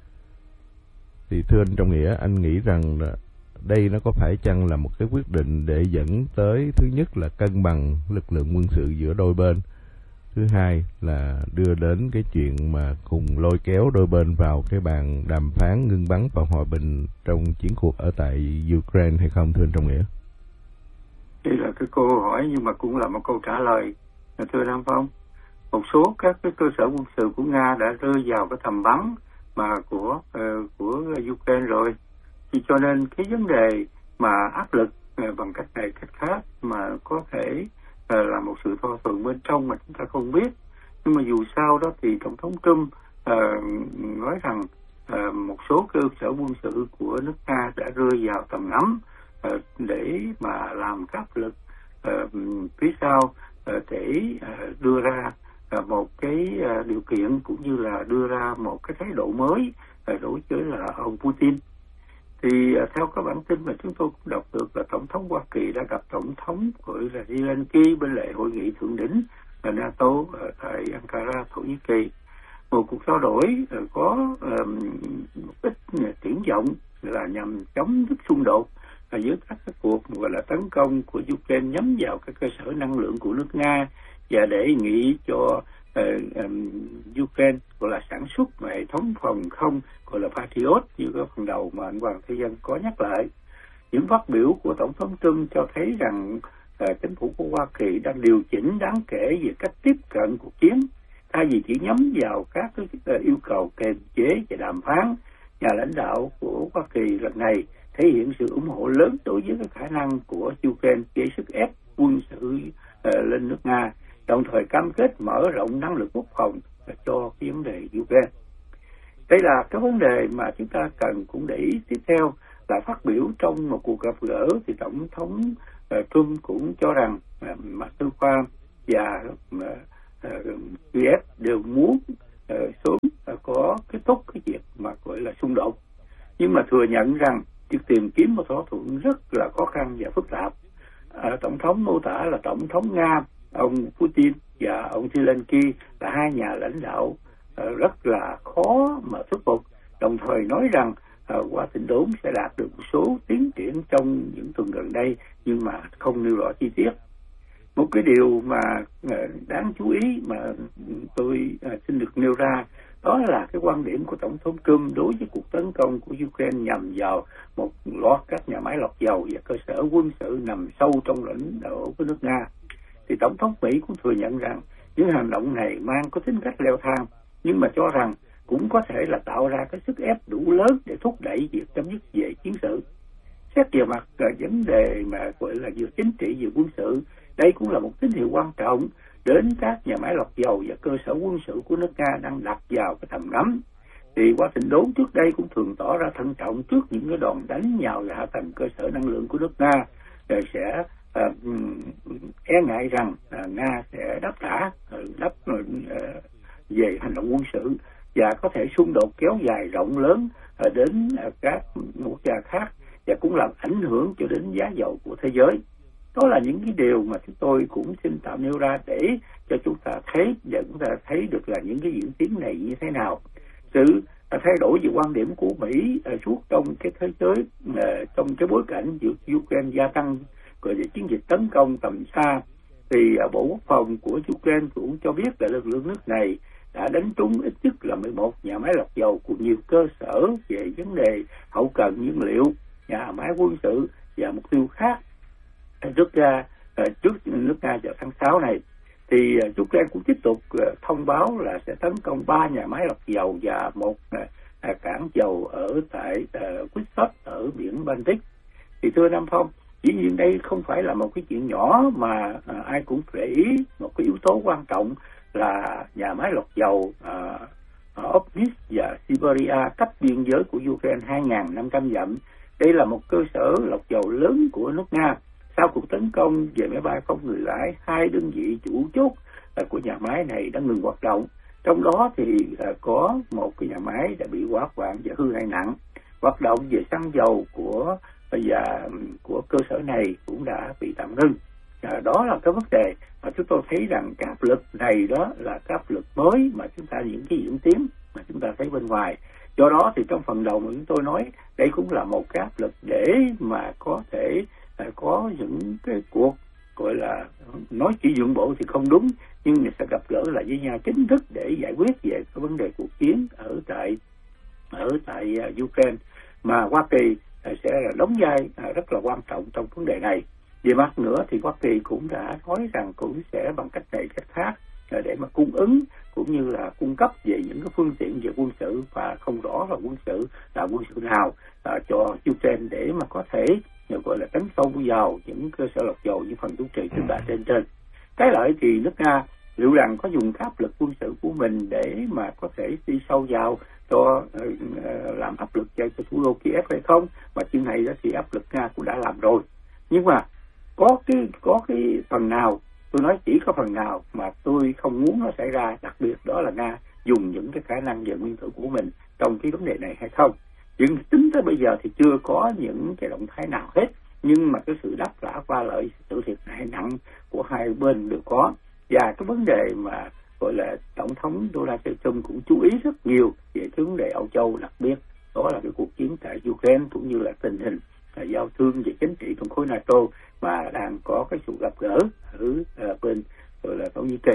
Thì thưa anh Trọng Nghĩa, anh nghĩ rằng đây nó có phải chăng là một cái quyết định để dẫn tới, thứ nhất là cân bằng lực lượng quân sự giữa đôi bên, thứ hai là đưa đến cái chuyện mà cùng lôi kéo đôi bên vào cái bàn đàm phán ngưng bắn và hòa bình trong chiến cuộc ở tại Ukraine hay không, thưa anh Trọng Nghĩa? Đây là cái câu hỏi nhưng mà cũng là một câu trả lời, thưa Nam Phong. Một số các cái cơ sở quân sự của Nga đã rơi vào cái tầm bắn mà của uh, của Ukraine rồi, thì cho nên cái vấn đề mà áp lực uh, bằng cách này cách khác mà có thể uh, là một sự thỏa thuận bên trong mà chúng ta không biết. Nhưng mà dù sao đó thì Tổng thống Trump uh, nói rằng uh, một số cơ sở quân sự của nước Nga đã rơi vào tầm ngắm uh, để mà làm áp lực uh, phía sau uh, để uh, đưa ra uh, một cái uh, điều kiện cũng như là đưa ra một cái thái độ mới uh, đối với là ông Putin. Thì uh, theo các bản tin mà chúng tôi cũng đọc được là Tổng thống Hoa Kỳ đã gặp Tổng thống gọi là Zelensky bên lề hội nghị thượng đỉnh là NATO ở tại Ankara, Thổ Nhĩ Kỳ. Một cuộc trao đổi uh, có uh, một ít triển vọng là nhằm chống dứt xung đột uh, giữa các cái cuộc gọi là tấn công của Ukraine nhắm vào các cơ sở năng lượng của nước Nga, và đề nghị cho uh, um, Ukraine gọi là sản xuất hệ thống phòng không gọi là Patriot như cái phần đầu mà anh Hoàng Thế Dân có nhắc lại. Những phát biểu của Tổng thống Trump cho thấy rằng uh, chính phủ của Hoa Kỳ đang điều chỉnh đáng kể về cách tiếp cận cuộc chiến. Thay vì chỉ nhắm vào các cái uh, yêu cầu kiềm chế và đàm phán, nhà lãnh đạo của Hoa Kỳ lần này thể hiện sự ủng hộ lớn đối với cái khả năng của Ukraine gây sức ép quân sự uh, lên nước Nga, đồng thời cam kết mở rộng năng lực quốc phòng cho cái vấn đề Ukraine. Đây là cái vấn đề mà chúng ta cần cũng để ý. Tiếp theo là phát biểu trong một cuộc gặp gỡ thì Tổng thống uh, Trump cũng cho rằng uh, Moscow và kiev đều muốn uh, sớm uh, có kết thúc cái việc mà gọi là xung đột, nhưng mà thừa nhận rằng việc tìm kiếm một thỏa thuận rất là khó khăn và phức tạp. Uh, tổng thống mô tả là tổng thống Nga ông Putin và ông Zelensky là hai nhà lãnh đạo uh, rất là khó mà thuyết phục, đồng thời nói rằng uh, quá trình đốn sẽ đạt được một số tiến triển trong những tuần gần đây, nhưng mà không nêu rõ chi tiết. Một cái điều mà uh, đáng chú ý mà tôi uh, xin được nêu ra, đó là cái quan điểm của tổng thống Trump đối với cuộc tấn công của Ukraine nhằm vào một loạt các nhà máy lọc dầu và cơ sở quân sự nằm sâu trong lãnh thổ của nước Nga. Thì tổng thống Mỹ cũng thừa nhận rằng những hành động này mang có tính cách leo thang, nhưng mà cho rằng cũng có thể là tạo ra cái sức ép đủ lớn để thúc đẩy việc chấm dứt về chiến sự. Xét về mặt uh, vấn đề mà gọi là vừa chính trị vừa quân sự, đây cũng là một tín hiệu quan trọng đến các nhà máy lọc dầu và cơ sở quân sự của nước Nga đang đặt vào cái tầm ngắm. Thì quá trình đốn trước đây cũng thường tỏ ra thận trọng trước những cái đòn đánh nhào vào hạ tầng cơ sở năng lượng của nước Nga, rồi sẽ uh, e ngại rằng uh, Nga sẽ đáp trả, uh, đáp uh, về hành động quân sự và có thể xung đột kéo dài rộng lớn uh, đến uh, các quốc gia khác, và cũng làm ảnh hưởng cho đến giá dầu của thế giới. Đó là những cái điều mà chúng tôi cũng xin tạm nêu ra để cho chúng ta thấy và chúng ta thấy được là những cái diễn tiến này như thế nào. Sự thay đổi về quan điểm của Mỹ uh, suốt trong cái thế giới, uh, trong cái bối cảnh việc Ukraine gia tăng gọi là chiến dịch tấn công tầm xa, thì uh, Bộ Quốc phòng của Ukraine cũng cho biết là lực lượng nước này đã đánh trúng ít nhất là mười một nhà máy lọc dầu cùng nhiều cơ sở về vấn đề hậu cần nhiên liệu, nhà máy quân sự và mục tiêu khác. Trước ra trước nước Nga vào tháng sáu này, thì Ukraine cũng tiếp tục thông báo là sẽ tấn công ba nhà máy lọc dầu và một cảng dầu ở tại Kutsk ở biển Baltic. Thì thưa Nam Phong, dĩ nhiên đây không phải là một cái chuyện nhỏ mà ai cũng để ý. Một cái yếu tố quan trọng là nhà máy lọc dầu Opnis và Siberia cách biên giới của Ukraine hai nghìn năm trăm dặm. Đây là một cơ sở lọc dầu lớn của nước Nga. Sau cuộc tấn công về máy bay không người lái, hai đơn vị chủ chốt của nhà máy này đã ngừng hoạt động. Trong đó thì có một cái nhà máy đã bị hỏa hoạn và hư hại nặng. Hoạt động về xăng dầu của và của cơ sở này cũng đã bị tạm ngưng. À, đó là cái vấn đề mà chúng tôi thấy rằng cái áp lực này đó là cái áp lực mới mà chúng ta những cái diễn tiến mà chúng ta thấy bên ngoài. Do đó thì trong phần đầu mà chúng tôi nói, đây cũng là một cái áp lực để mà có thể à, có những cái cuộc gọi là nói chỉ nhượng bộ thì không đúng, nhưng sẽ gặp gỡ lại với nhau chính thức để giải quyết về cái vấn đề cuộc chiến ở tại ở tại uh, Ukraine, mà Hoa Kỳ uh, sẽ là đóng vai uh, rất là quan trọng trong vấn đề này. Về mặt nữa thì Hoa Kỳ cũng đã nói rằng cũng sẽ bằng cách này cách khác uh, để mà cung ứng cũng như là cung cấp về những cái phương tiện về quân sự, và không rõ là quân sự là quân sự nào uh, cho Ukraine để mà có thể uh, gọi là đánh sâu vào những cơ sở lọc dầu như phần chủ trì chúng ta trên trên. Cái lợi thì nước Nga liệu rằng có dùng áp lực quân sự của mình để mà có thể đi sâu vào cho uh, làm áp lực cho, cho thủ đô Kiev hay không, mà chuyện này đó thì áp lực Nga cũng đã làm rồi. Nhưng mà có cái có cái phần nào, tôi nói chỉ có phần nào mà tôi không muốn nó xảy ra, đặc biệt đó là Nga dùng những cái khả năng về nguyên tử của mình trong cái vấn đề này hay không. Nhưng tính tới bây giờ thì chưa có những cái động thái nào hết, nhưng mà cái sự đáp trả qua lợi sự thiệt hại nặng của hai bên đều có. Và cái vấn đề mà gọi là tổng thống Donald Trump cũng chú ý rất nhiều về cái vấn đề Âu Châu, đặc biệt đó là cái cuộc chiến tại Ukraine cũng như là tình hình là giao thương về chính trị trong khối NATO mà đang có cái sự gặp gỡ ở uh, bên gọi là Thổ Nhĩ Kỳ.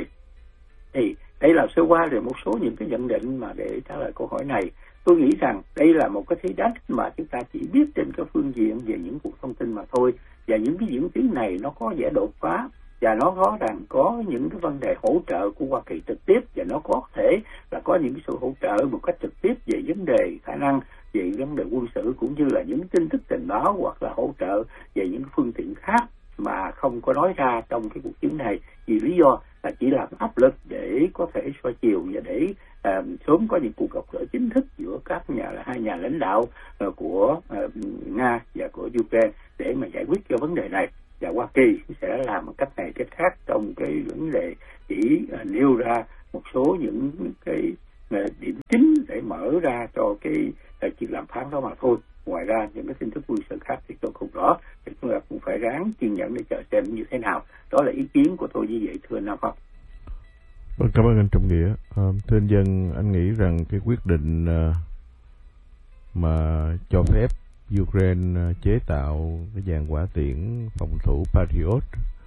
Thì đây là sơ qua về một số những cái nhận định mà để trả lời câu hỏi này. Tôi nghĩ rằng đây là một cái thế đánh mà chúng ta chỉ biết trên cái phương diện về những cuộc thông tin mà thôi, và những cái diễn tiến này nó có vẻ đột phá, và nó có rằng có những cái vấn đề hỗ trợ của Hoa Kỳ trực tiếp, và nó có thể là có những cái sự hỗ trợ một cách trực tiếp về vấn đề khả năng về vấn đề quân sự, cũng như là những tin tức tình báo hoặc là hỗ trợ về những phương tiện khác mà không có nói ra trong cái cuộc chiến này, vì lý do là chỉ làm áp lực để có thể xoay chiều và để uh, sớm có những cuộc gặp gỡ chính thức giữa các nhà hai nhà lãnh đạo uh, của uh, Nga và của Ukraine để mà giải quyết cái vấn đề này. và Hoa Kỳ sẽ làm một cách này cách khác trong cái vấn đề chỉ uh, nêu ra một số những cái uh, điểm chính để mở ra cho cái uh, chuyện đàm phán đó mà thôi. Ngoài ra những cái tin tức quân sự khác thì tôi không rõ, thì chúng ta cũng phải ráng kiên nhẫn để chờ xem như thế nào. Đó là ý kiến của tôi như vậy, thưa anh Nam Phong. Vâng, cảm ơn anh Trọng Nghĩa. À, thưa anh Dân, anh nghĩ rằng cái quyết định uh, mà cho phép Ukraine chế tạo cái dàn hỏa tiễn phòng thủ Patriot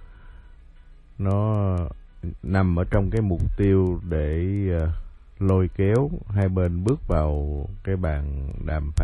nó nằm ở trong cái mục tiêu để uh, lôi kéo hai bên bước vào cái bàn đàm phán